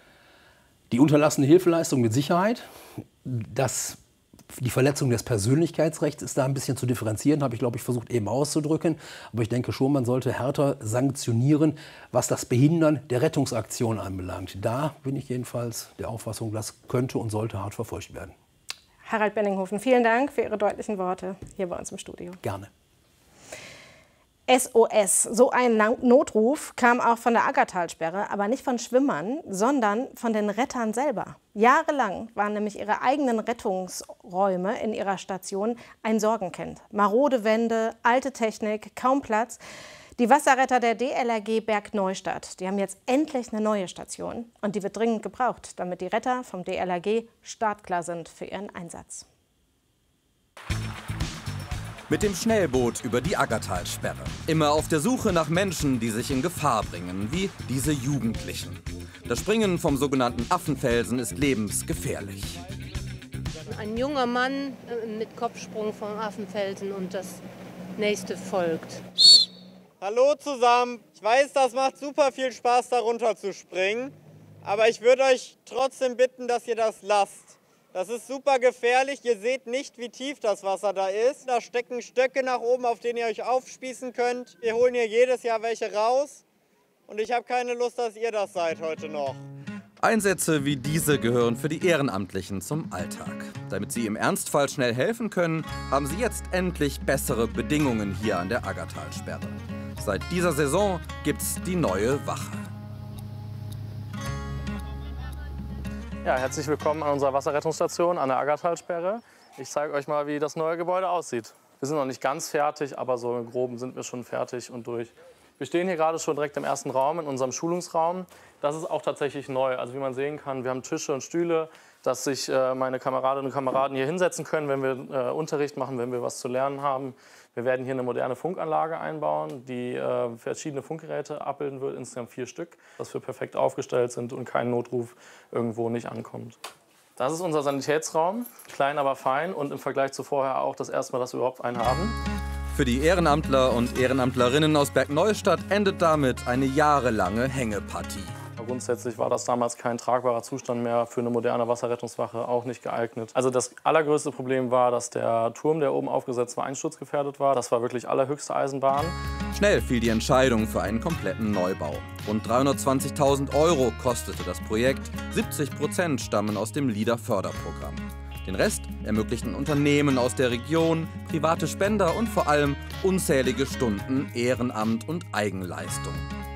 Die unterlassene Hilfeleistung mit Sicherheit. Das Die Verletzung des Persönlichkeitsrechts ist da ein bisschen zu differenzieren, habe ich, glaube ich, versucht eben auszudrücken. Aber ich denke schon, man sollte härter sanktionieren, was das Behindern der Rettungsaktion anbelangt. Da bin ich jedenfalls der Auffassung, das könnte und sollte hart verfolgt werden. Harald Benninghofen, vielen Dank für Ihre deutlichen Worte hier bei uns im Studio. Gerne. S O S, so ein Notruf kam auch von der Aggertalsperre, aber nicht von Schwimmern, sondern von den Rettern selber. Jahrelang waren nämlich ihre eigenen Rettungsräume in ihrer Station ein Sorgenkind. Marode Wände, alte Technik, kaum Platz. Die Wasserretter der D L R G Bergneustadt, die haben jetzt endlich eine neue Station und die wird dringend gebraucht, damit die Retter vom D L R G startklar sind für ihren Einsatz. Mit dem Schnellboot über die Aggertalsperre. Immer auf der Suche nach Menschen, die sich in Gefahr bringen, wie diese Jugendlichen. Das Springen vom sogenannten Affenfelsen ist lebensgefährlich. Ein junger Mann mit Kopfsprung vom Affenfelsen und das nächste folgt. Hallo zusammen. Ich weiß, das macht super viel Spaß, da runter zu springen. Aber ich würde euch trotzdem bitten, dass ihr das lasst. Das ist super gefährlich. Ihr seht nicht, wie tief das Wasser da ist. Da stecken Stöcke nach oben, auf denen ihr euch aufspießen könnt. Wir holen hier jedes Jahr welche raus. Und ich habe keine Lust, dass ihr das seid heute noch. Einsätze wie diese gehören für die Ehrenamtlichen zum Alltag. Damit sie im Ernstfall schnell helfen können, haben sie jetzt endlich bessere Bedingungen hier an der Aggertalsperre. Seit dieser Saison gibt's die neue Wache. Ja, herzlich willkommen an unserer Wasserrettungsstation an der Aggertalsperre. Ich zeige euch mal, wie das neue Gebäude aussieht. Wir sind noch nicht ganz fertig, aber so im Groben sind wir schon fertig und durch. Wir stehen hier gerade schon direkt im ersten Raum, in unserem Schulungsraum. Das ist auch tatsächlich neu. Also wie man sehen kann, wir haben Tische und Stühle, dass sich äh, meine Kameradinnen und Kameraden hier hinsetzen können, wenn wir äh, Unterricht machen, wenn wir was zu lernen haben. Wir werden hier eine moderne Funkanlage einbauen, die äh, verschiedene Funkgeräte abbilden wird, insgesamt vier Stück, dass wir perfekt aufgestellt sind und kein Notruf irgendwo nicht ankommt. Das ist unser Sanitätsraum, klein aber fein und im Vergleich zu vorher auch das erste Mal, dass wir überhaupt einen haben. Für die Ehrenamtler und Ehrenamtlerinnen aus Bergneustadt endet damit eine jahrelange Hängepartie. Grundsätzlich war das damals kein tragbarer Zustand mehr für eine moderne Wasserrettungswache, auch nicht geeignet. Also das allergrößte Problem war, dass der Turm, der oben aufgesetzt war, einsturzgefährdet war. Das war wirklich allerhöchste Eisenbahn. Schnell fiel die Entscheidung für einen kompletten Neubau. Rund dreihundertzwanzigtausend Euro kostete das Projekt. siebzig Prozent stammen aus dem LEADER-Förderprogramm. Den Rest ermöglichten Unternehmen aus der Region, private Spender und vor allem unzählige Stunden Ehrenamt und Eigenleistung.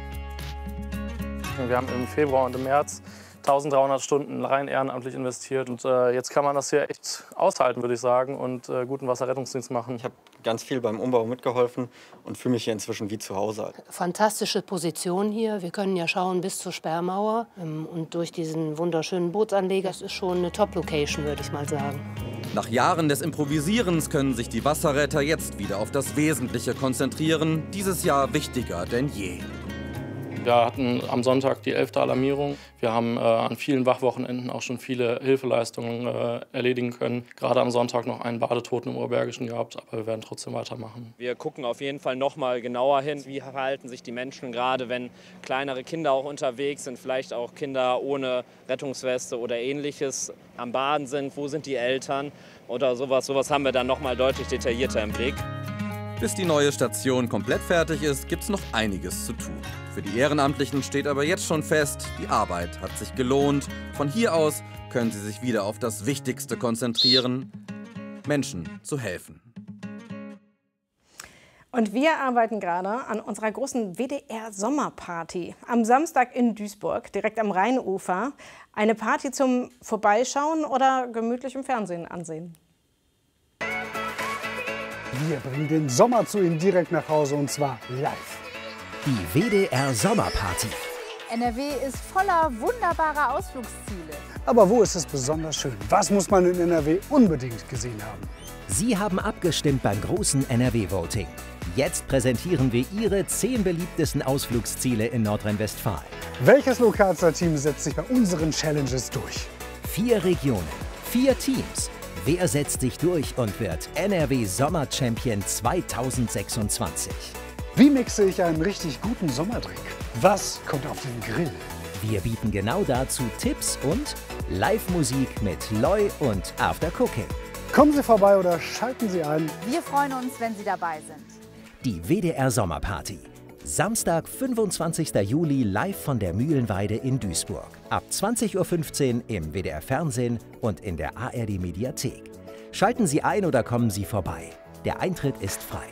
Wir haben im Februar und im März eintausenddreihundert Stunden rein ehrenamtlich investiert. Und äh, jetzt kann man das hier echt aushalten, würde ich sagen, und äh, guten Wasserrettungsdienst machen. Ich habe ganz viel beim Umbau mitgeholfen und fühle mich hier inzwischen wie zu Hause. Fantastische Position hier. Wir können ja schauen bis zur Sperrmauer. Ähm, und durch diesen wunderschönen Bootsanleger, das ist schon eine Top-Location, würde ich mal sagen. Nach Jahren des Improvisierens können sich die Wasserretter jetzt wieder auf das Wesentliche konzentrieren. Dieses Jahr wichtiger denn je. Wir hatten am Sonntag die elfte Alarmierung. Wir haben äh, an vielen Wachwochenenden auch schon viele Hilfeleistungen äh, erledigen können. Gerade am Sonntag noch einen Badetoten im Oberbergischen gehabt, aber wir werden trotzdem weitermachen. Wir gucken auf jeden Fall noch mal genauer hin, wie verhalten sich die Menschen, gerade wenn kleinere Kinder auch unterwegs sind, vielleicht auch Kinder ohne Rettungsweste oder Ähnliches am Baden sind. Wo sind die Eltern oder sowas? Sowas haben wir dann noch mal deutlich detaillierter im Blick. Bis die neue Station komplett fertig ist, gibt's noch einiges zu tun. Für die Ehrenamtlichen steht aber jetzt schon fest, die Arbeit hat sich gelohnt. Von hier aus können sie sich wieder auf das Wichtigste konzentrieren: Menschen zu helfen. Und wir arbeiten gerade an unserer großen W D R-Sommerparty. Am Samstag in Duisburg, direkt am Rheinufer. Eine Party zum Vorbeischauen oder gemütlich im Fernsehen ansehen. Wir bringen den Sommer zu Ihnen direkt nach Hause, und zwar live. Die W D R-Sommerparty. N R W ist voller wunderbarer Ausflugsziele. Aber wo ist es besonders schön? Was muss man in N R W unbedingt gesehen haben? Sie haben abgestimmt beim großen N R W-Voting. Jetzt präsentieren wir Ihre zehn beliebtesten Ausflugsziele in Nordrhein-Westfalen. Welches Lokalteam setzt sich bei unseren Challenges durch? Vier Regionen, vier Teams. Wer setzt sich durch und wird N R W Sommer-Champion zweitausendsechsundzwanzig? Wie mixe ich einen richtig guten Sommerdrink? Was kommt auf den Grill? Wir bieten genau dazu Tipps und Live-Musik mit Loi und After Cooking. Kommen Sie vorbei oder schalten Sie ein. Wir freuen uns, wenn Sie dabei sind. Die W D R-Sommerparty. Samstag, fünfundzwanzigster Juli, live von der Mühlenweide in Duisburg. Ab zwanzig Uhr fünfzehn im W D R-Fernsehen und in der A R D-Mediathek. Schalten Sie ein oder kommen Sie vorbei. Der Eintritt ist frei.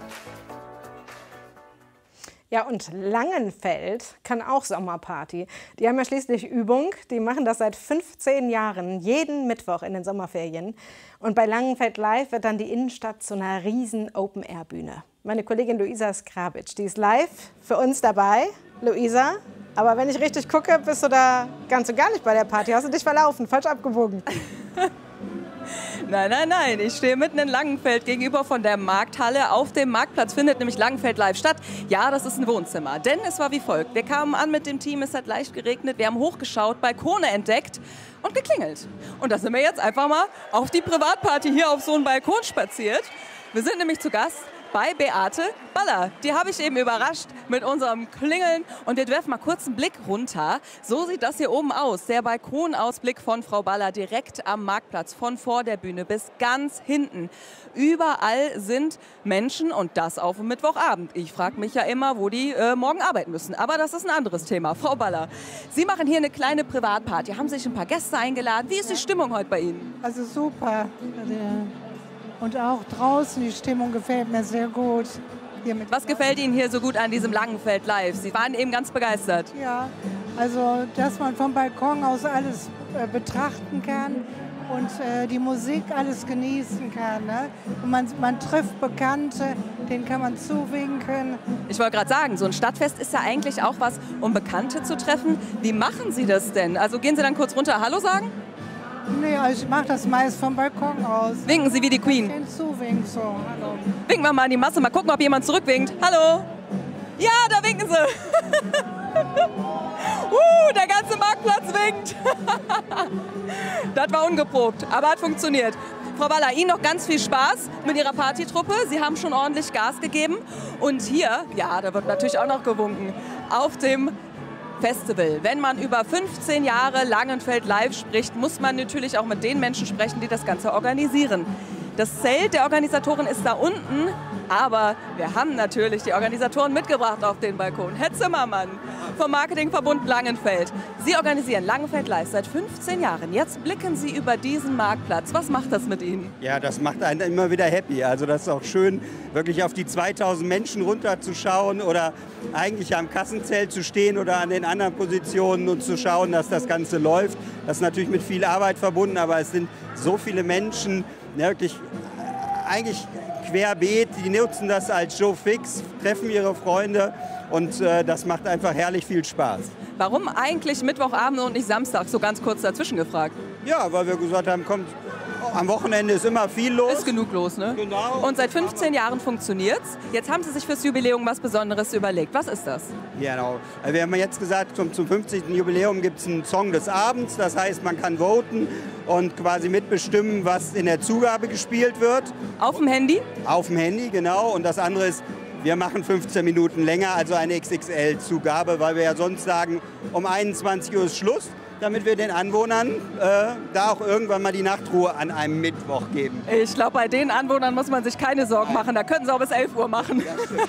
Ja, und Langenfeld kann auch Sommerparty. Die haben ja schließlich Übung. Die machen das seit fünfzehn Jahren, jeden Mittwoch in den Sommerferien. Und bei Langenfeld Live wird dann die Innenstadt zu einer riesen Open-Air-Bühne. Meine Kollegin Luisa Skrabic, die ist live für uns dabei. Luisa, aber wenn ich richtig gucke, bist du da ganz und gar nicht bei der Party. Hast du dich verlaufen, falsch abgewogen? Nein, nein, nein. Ich stehe mitten in Langenfeld gegenüber von der Markthalle. Auf dem Marktplatz findet nämlich Langenfeld Live statt. Ja, das ist ein Wohnzimmer. Denn es war wie folgt. Wir kamen an mit dem Team, es hat leicht geregnet. Wir haben hochgeschaut, Balkone entdeckt und geklingelt. Und da sind wir jetzt einfach mal auf die Privatparty hier auf so einen Balkon spaziert. Wir sind nämlich zu Gast bei Beate Baller. Die habe ich eben überrascht mit unserem Klingeln. Und wir werfen mal kurz einen Blick runter. So sieht das hier oben aus. Der Balkonausblick von Frau Baller direkt am Marktplatz. Von vor der Bühne bis ganz hinten. Überall sind Menschen und das auf dem Mittwochabend. Ich frage mich ja immer, wo die äh, morgen arbeiten müssen. Aber das ist ein anderes Thema. Frau Baller, Sie machen hier eine kleine Privatparty. Haben sich ein paar Gäste eingeladen. Wie ist die Stimmung heute bei Ihnen? Also super. Und auch draußen, die Stimmung gefällt mir sehr gut. Hier mit Was gefällt Ihnen hier so gut an diesem Langenfeld Live? Sie waren eben ganz begeistert. Ja, also dass man vom Balkon aus alles äh, betrachten kann und äh, die Musik alles genießen kann. Ne? Und man, man trifft Bekannte, denen kann man zuwinken. Ich wollte gerade sagen, so ein Stadtfest ist ja eigentlich auch was, um Bekannte zu treffen. Wie machen Sie das denn? Also gehen Sie dann kurz runter Hallo sagen? Nee, also ich mache das meist vom Balkon aus. Winken Sie wie die Queen. Den zuwinken, so, hallo. Winken wir mal in die Masse, mal gucken, ob jemand zurückwinkt. Hallo? Ja, da winken Sie. uh, der ganze Marktplatz winkt. Das war ungeprobt, aber hat funktioniert. Frau Baller, Ihnen noch ganz viel Spaß mit Ihrer Partytruppe. Sie haben schon ordentlich Gas gegeben. Und hier, ja, da wird natürlich auch noch gewunken, auf dem Festival. Wenn man über fünfzehn Jahre Langenfeld Live spricht, muss man natürlich auch mit den Menschen sprechen, die das Ganze organisieren. Das Zelt der Organisatoren ist da unten, aber wir haben natürlich die Organisatoren mitgebracht auf den Balkon. Herr Zimmermann vom Marketingverbund Langenfeld. Sie organisieren Langenfeld Live seit fünfzehn Jahren. Jetzt blicken Sie über diesen Marktplatz. Was macht das mit Ihnen? Ja, das macht einen immer wieder happy. Also das ist auch schön, wirklich auf die zweitausend Menschen runterzuschauen oder eigentlich am Kassenzelt zu stehen oder an den anderen Positionen und zu schauen, dass das Ganze läuft. Das ist natürlich mit viel Arbeit verbunden, aber es sind so viele Menschen, wirklich eigentlich querbeet, die nutzen das als Show fix, treffen ihre Freunde und äh, das macht einfach herrlich viel Spaß. Warum eigentlich Mittwochabend und nicht Samstag? So ganz kurz dazwischen gefragt. Ja, weil wir gesagt haben, kommt, am Wochenende ist immer viel los. Ist genug los, ne? Genau. Und seit fünfzehn Jahren funktioniert's. Jetzt haben Sie sich fürs Jubiläum was Besonderes überlegt. Was ist das? Genau. Also wir haben jetzt gesagt, zum, zum fünfzigsten Jubiläum gibt es einen Song des Abends. Das heißt, man kann voten und quasi mitbestimmen, was in der Zugabe gespielt wird. Auf dem Handy? Auf dem Handy, genau. Und das andere ist, wir machen fünfzehn Minuten länger, also eine X X L-Zugabe, weil wir ja sonst sagen, um einundzwanzig Uhr ist Schluss, damit wir den Anwohnern äh, da auch irgendwann mal die Nachtruhe an einem Mittwoch geben. Ich glaube, bei den Anwohnern muss man sich keine Sorgen machen. Da können sie auch bis elf Uhr machen.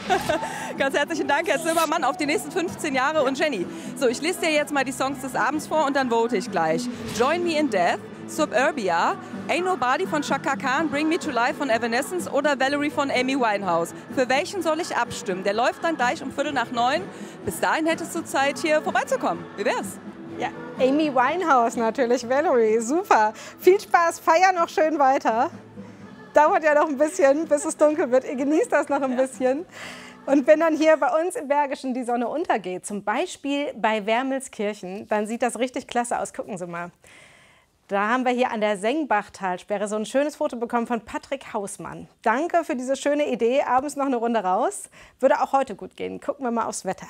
Ganz herzlichen Dank, Herr Zimmermann, auf die nächsten fünfzehn Jahre. Und Jenny, so, ich lese dir jetzt mal die Songs des Abends vor und dann vote ich gleich. Join Me in Death, Suburbia, Ain't Nobody von Chaka Khan, Bring Me to Life von Evanescence oder Valerie von Amy Winehouse. Für welchen soll ich abstimmen? Der läuft dann gleich um Viertel nach neun. Bis dahin hättest du Zeit, hier vorbeizukommen. Wie wär's? Ja, Amy Winehouse natürlich, Valerie, super. Viel Spaß, feier noch schön weiter. Dauert ja noch ein bisschen, bis es dunkel wird. Ihr genießt das noch ein bisschen. Und wenn dann hier bei uns im Bergischen die Sonne untergeht, zum Beispiel bei Wermelskirchen, dann sieht das richtig klasse aus. Gucken Sie mal. Da haben wir hier an der Sengbachtalsperre so ein schönes Foto bekommen von Patrick Hausmann. Danke für diese schöne Idee. Abends noch eine Runde raus. Würde auch heute gut gehen. Gucken wir mal aufs Wetter.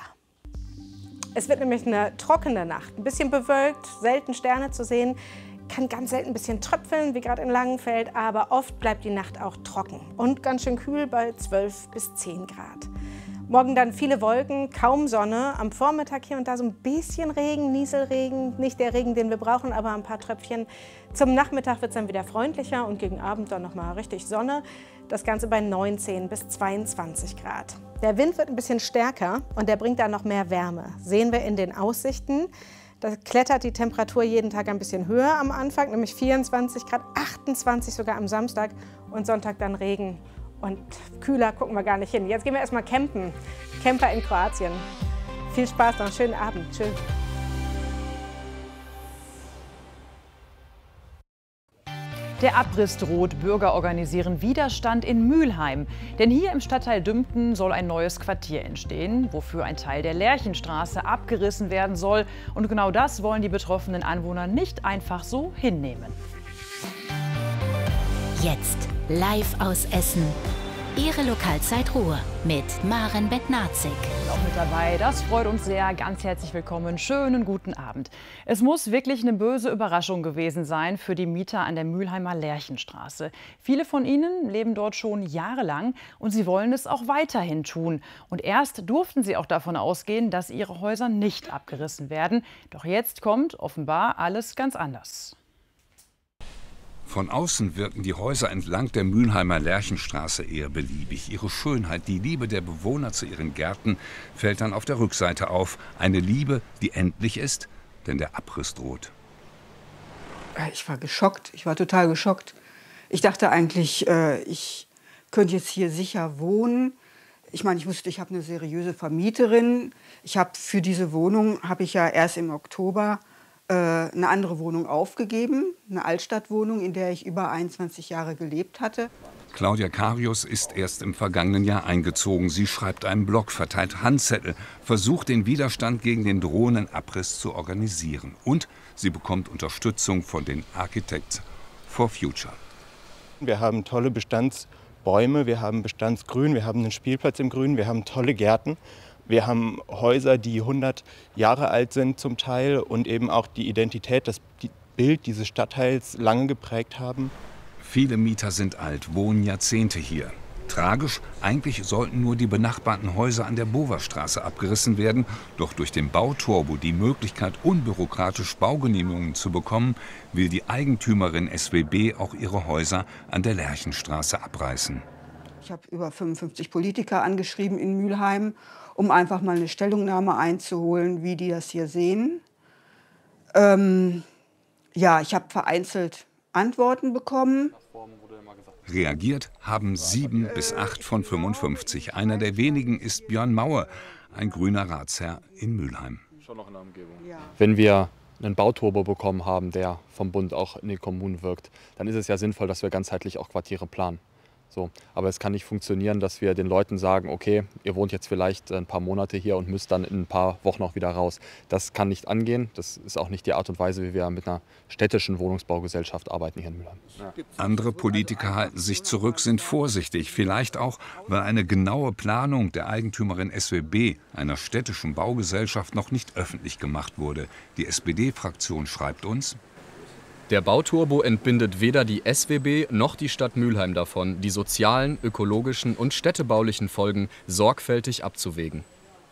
Es wird nämlich eine trockene Nacht. Ein bisschen bewölkt, selten Sterne zu sehen. Kann ganz selten ein bisschen tröpfeln, wie gerade in Langenfeld. Aber oft bleibt die Nacht auch trocken. Und ganz schön kühl bei zwölf bis zehn Grad. Morgen dann viele Wolken, kaum Sonne. Am Vormittag hier und da so ein bisschen Regen, Nieselregen. Nicht der Regen, den wir brauchen, aber ein paar Tröpfchen. Zum Nachmittag wird es dann wieder freundlicher und gegen Abend dann noch mal richtig Sonne. Das Ganze bei neunzehn bis zweiundzwanzig Grad. Der Wind wird ein bisschen stärker und der bringt dann noch mehr Wärme. Sehen wir in den Aussichten. Da klettert die Temperatur jeden Tag ein bisschen höher am Anfang, nämlich vierundzwanzig Grad, achtundzwanzig sogar am Samstag und Sonntag dann Regen. Und kühler gucken wir gar nicht hin. Jetzt gehen wir erstmal campen. Camper in Kroatien. Viel Spaß noch, schönen Abend. Tschüss. Der Abriss droht, Bürger organisieren Widerstand in Mülheim. Denn hier im Stadtteil Dümpten soll ein neues Quartier entstehen, wofür ein Teil der Lerchenstraße abgerissen werden soll. Und genau das wollen die betroffenen Anwohner nicht einfach so hinnehmen. Jetzt live aus Essen. Ihre Lokalzeit Ruhr mit Maren Bednarzik. Auch mit dabei, das freut uns sehr. Ganz herzlich willkommen, schönen guten Abend. Es muss wirklich eine böse Überraschung gewesen sein für die Mieter an der Mülheimer Lerchenstraße. Viele von ihnen leben dort schon jahrelang und sie wollen es auch weiterhin tun. Und erst durften sie auch davon ausgehen, dass ihre Häuser nicht abgerissen werden. Doch jetzt kommt offenbar alles ganz anders. Von außen wirken die Häuser entlang der Mülheimer Lerchenstraße eher beliebig. Ihre Schönheit, die Liebe der Bewohner zu ihren Gärten, fällt dann auf der Rückseite auf. Eine Liebe, die endlich ist, denn der Abriss droht. Ich war geschockt. Ich war total geschockt. Ich dachte eigentlich, ich könnte jetzt hier sicher wohnen. Ich meine, ich wusste, ich habe eine seriöse Vermieterin. Ich habe für diese Wohnung, habe ich ja erst im Oktober eine andere Wohnung aufgegeben, eine Altstadtwohnung, in der ich über einundzwanzig Jahre gelebt hatte. Claudia Carius ist erst im vergangenen Jahr eingezogen. Sie schreibt einen Blog, verteilt Handzettel, versucht den Widerstand gegen den drohenden Abriss zu organisieren. Und sie bekommt Unterstützung von den Architects for Future. Wir haben tolle Bestandsbäume, wir haben Bestandsgrün, wir haben einen Spielplatz im Grün, wir haben tolle Gärten. Wir haben Häuser, die hundert Jahre alt sind zum Teil und eben auch die Identität, das Bild dieses Stadtteils lange geprägt haben. Viele Mieter sind alt, wohnen Jahrzehnte hier. Tragisch, eigentlich sollten nur die benachbarten Häuser an der Boverstraße abgerissen werden. Doch durch den Bauturbo die Möglichkeit, unbürokratisch Baugenehmigungen zu bekommen, will die Eigentümerin S W B auch ihre Häuser an der Lerchenstraße abreißen. Ich habe über fünfundfünfzig Politiker angeschrieben in Mülheim, um einfach mal eine Stellungnahme einzuholen, wie die das hier sehen. Ähm, ja, ich habe vereinzelt Antworten bekommen. Reagiert haben sieben bis acht von fünfundfünfzig. Einer der wenigen ist Björn Maue, ein grüner Ratsherr in Mülheim. Wenn wir einen Bauturbo bekommen haben, der vom Bund auch in den Kommunen wirkt, dann ist es ja sinnvoll, dass wir ganzheitlich auch Quartiere planen. So, aber es kann nicht funktionieren, dass wir den Leuten sagen, okay, ihr wohnt jetzt vielleicht ein paar Monate hier und müsst dann in ein paar Wochen auch wieder raus. Das kann nicht angehen. Das ist auch nicht die Art und Weise, wie wir mit einer städtischen Wohnungsbaugesellschaft arbeiten hier in Mülheim. Andere Politiker halten sich zurück, sind vorsichtig. Vielleicht auch, weil eine genaue Planung der Eigentümerin S W B, einer städtischen Baugesellschaft, noch nicht öffentlich gemacht wurde. Die S P D-Fraktion schreibt uns: Der Bauturbo entbindet weder die S W B noch die Stadt Mülheim davon, die sozialen, ökologischen und städtebaulichen Folgen sorgfältig abzuwägen.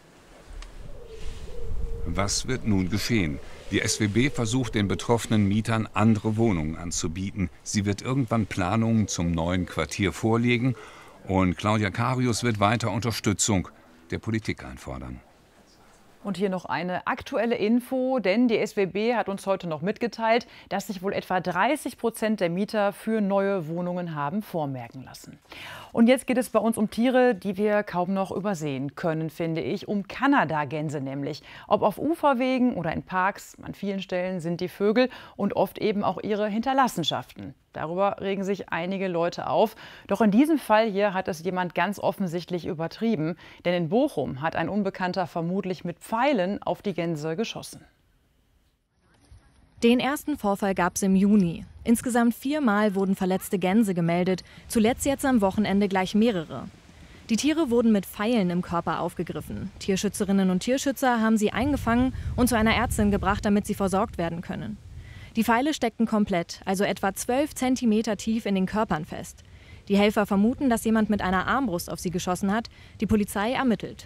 Was wird nun geschehen? Die S W B versucht den betroffenen Mietern andere Wohnungen anzubieten. Sie wird irgendwann Planungen zum neuen Quartier vorlegen und Claudia Carius wird weiter Unterstützung der Politik einfordern. Und hier noch eine aktuelle Info, denn die S W B hat uns heute noch mitgeteilt, dass sich wohl etwa dreißig Prozent der Mieter für neue Wohnungen haben vormerken lassen. Und jetzt geht es bei uns um Tiere, die wir kaum noch übersehen können, finde ich. Um Kanadagänse nämlich. Ob auf Uferwegen oder in Parks, an vielen Stellen sind die Vögel und oft eben auch ihre Hinterlassenschaften. Darüber regen sich einige Leute auf. Doch in diesem Fall hier hat es jemand ganz offensichtlich übertrieben. Denn in Bochum hat ein Unbekannter vermutlich mit Pfeilen auf die Gänse geschossen. Den ersten Vorfall gab es im Juni. Insgesamt viermal wurden verletzte Gänse gemeldet, zuletzt jetzt am Wochenende gleich mehrere. Die Tiere wurden mit Pfeilen im Körper aufgegriffen. Tierschützerinnen und Tierschützer haben sie eingefangen und zu einer Ärztin gebracht, damit sie versorgt werden können. Die Pfeile steckten komplett, also etwa zwölf Zentimeter tief in den Körpern fest. Die Helfer vermuten, dass jemand mit einer Armbrust auf sie geschossen hat. Die Polizei ermittelt.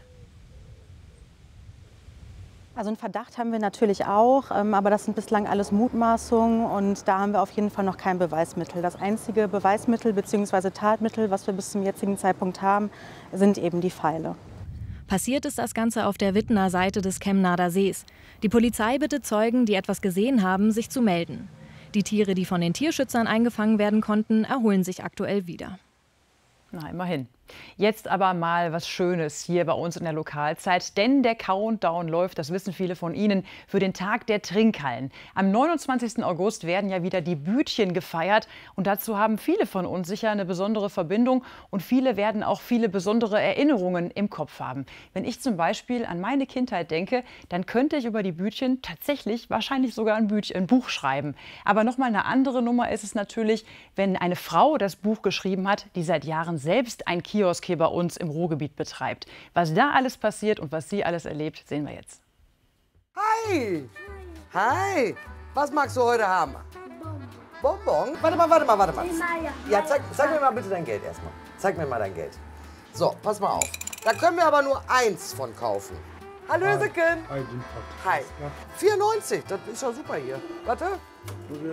Also einen Verdacht haben wir natürlich auch, aber das sind bislang alles Mutmaßungen und da haben wir auf jeden Fall noch kein Beweismittel. Das einzige Beweismittel bzw. Tatmittel, was wir bis zum jetzigen Zeitpunkt haben, sind eben die Pfeile. Passiert ist das Ganze auf der Wittener Seite des Kemnader Sees. Die Polizei bittet Zeugen, die etwas gesehen haben, sich zu melden. Die Tiere, die von den Tierschützern eingefangen werden konnten, erholen sich aktuell wieder. Na, immerhin. Jetzt aber mal was Schönes hier bei uns in der Lokalzeit, denn der Countdown läuft, das wissen viele von Ihnen, für den Tag der Trinkhallen. Am neunundzwanzigsten August werden ja wieder die Bütchen gefeiert und dazu haben viele von uns sicher eine besondere Verbindung und viele werden auch viele besondere Erinnerungen im Kopf haben. Wenn ich zum Beispiel an meine Kindheit denke, dann könnte ich über die Bütchen tatsächlich wahrscheinlich sogar ein, Bütchen, ein Buch schreiben. Aber nochmal eine andere Nummer ist es natürlich, wenn eine Frau das Buch geschrieben hat, die seit Jahren selbst ein Kiosk hier bei uns im Ruhrgebiet betreibt. Was da alles passiert und was sie alles erlebt, sehen wir jetzt. Hi! Hi! Was magst du heute haben? Bonbon. Warte mal, warte mal, warte mal. Ja, zeig, zeig mir mal bitte dein Geld erstmal. Zeig mir mal dein Geld. So, pass mal auf. Da können wir aber nur eins von kaufen. Hallöchen. Hi. Hi. vierundneunzig, das ist ja super hier. Warte.